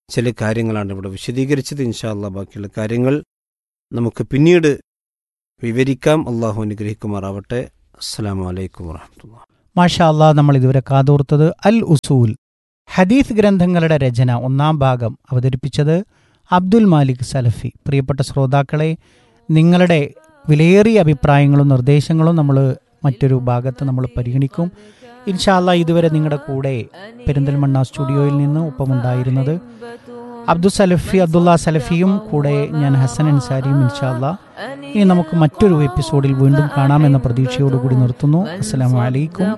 ചില കാര്യങ്ങളാണ് ഇവിടെ വിശദീകരിച്ചത്. ഇൻഷാ അല്ലാഹ് ബാക്കിയുള്ള കാര്യങ്ങൾ നമുക്ക് പിന്നീട് വിവരിക്കാം. അള്ളാഹു അനുഗ്രഹിക്കുമാറാവട്ടെ. അസ്സലാമു അലൈക്കും വറഹ്മത്തുള്ളാഹി. മാഷാ അല്ലാഹ്, നമ്മൾ ഇതുവരെ കാതോർത്തത് അൽ ഉസൂൽ ഹദീസ് ഗ്രന്ഥങ്ങളുടെ രചന ഒന്നാം ഭാഗം അവതരിപ്പിച്ചത് അബ്ദുൽ മാലിക് സലഫി. പ്രിയപ്പെട്ട ശ്രോതാക്കളെ, നിങ്ങളുടെ വിലയേറിയ അഭിപ്രായങ്ങളും നിർദ്ദേശങ്ങളും നമ്മൾ മറ്റൊരു ഭാഗത്ത് നമ്മൾ പരിഗണിക്കും. ഇൻഷാ അല്ലാഹ് ഇതുവരെ നിങ്ങളുടെ കൂടെ പെരിന്തൽമണ്ണ സ്റ്റുഡിയോയിൽ നിന്ന് ഒപ്പമുണ്ടായിരുന്നത് അബ്ദുൽ സലഫി അബ്ദുള്ള സലഫിയും കൂടെ ഞാൻ ഹസൻ അൻസാരിയും. ഇൻഷാ അല്ലാഹ് ഇനി നമുക്ക് മറ്റൊരു എപ്പിസോഡിൽ വീണ്ടും കാണാമെന്ന പ്രതീക്ഷയോടുകൂടി നിർത്തുന്നു. അസ്സലാമു അലൈക്കും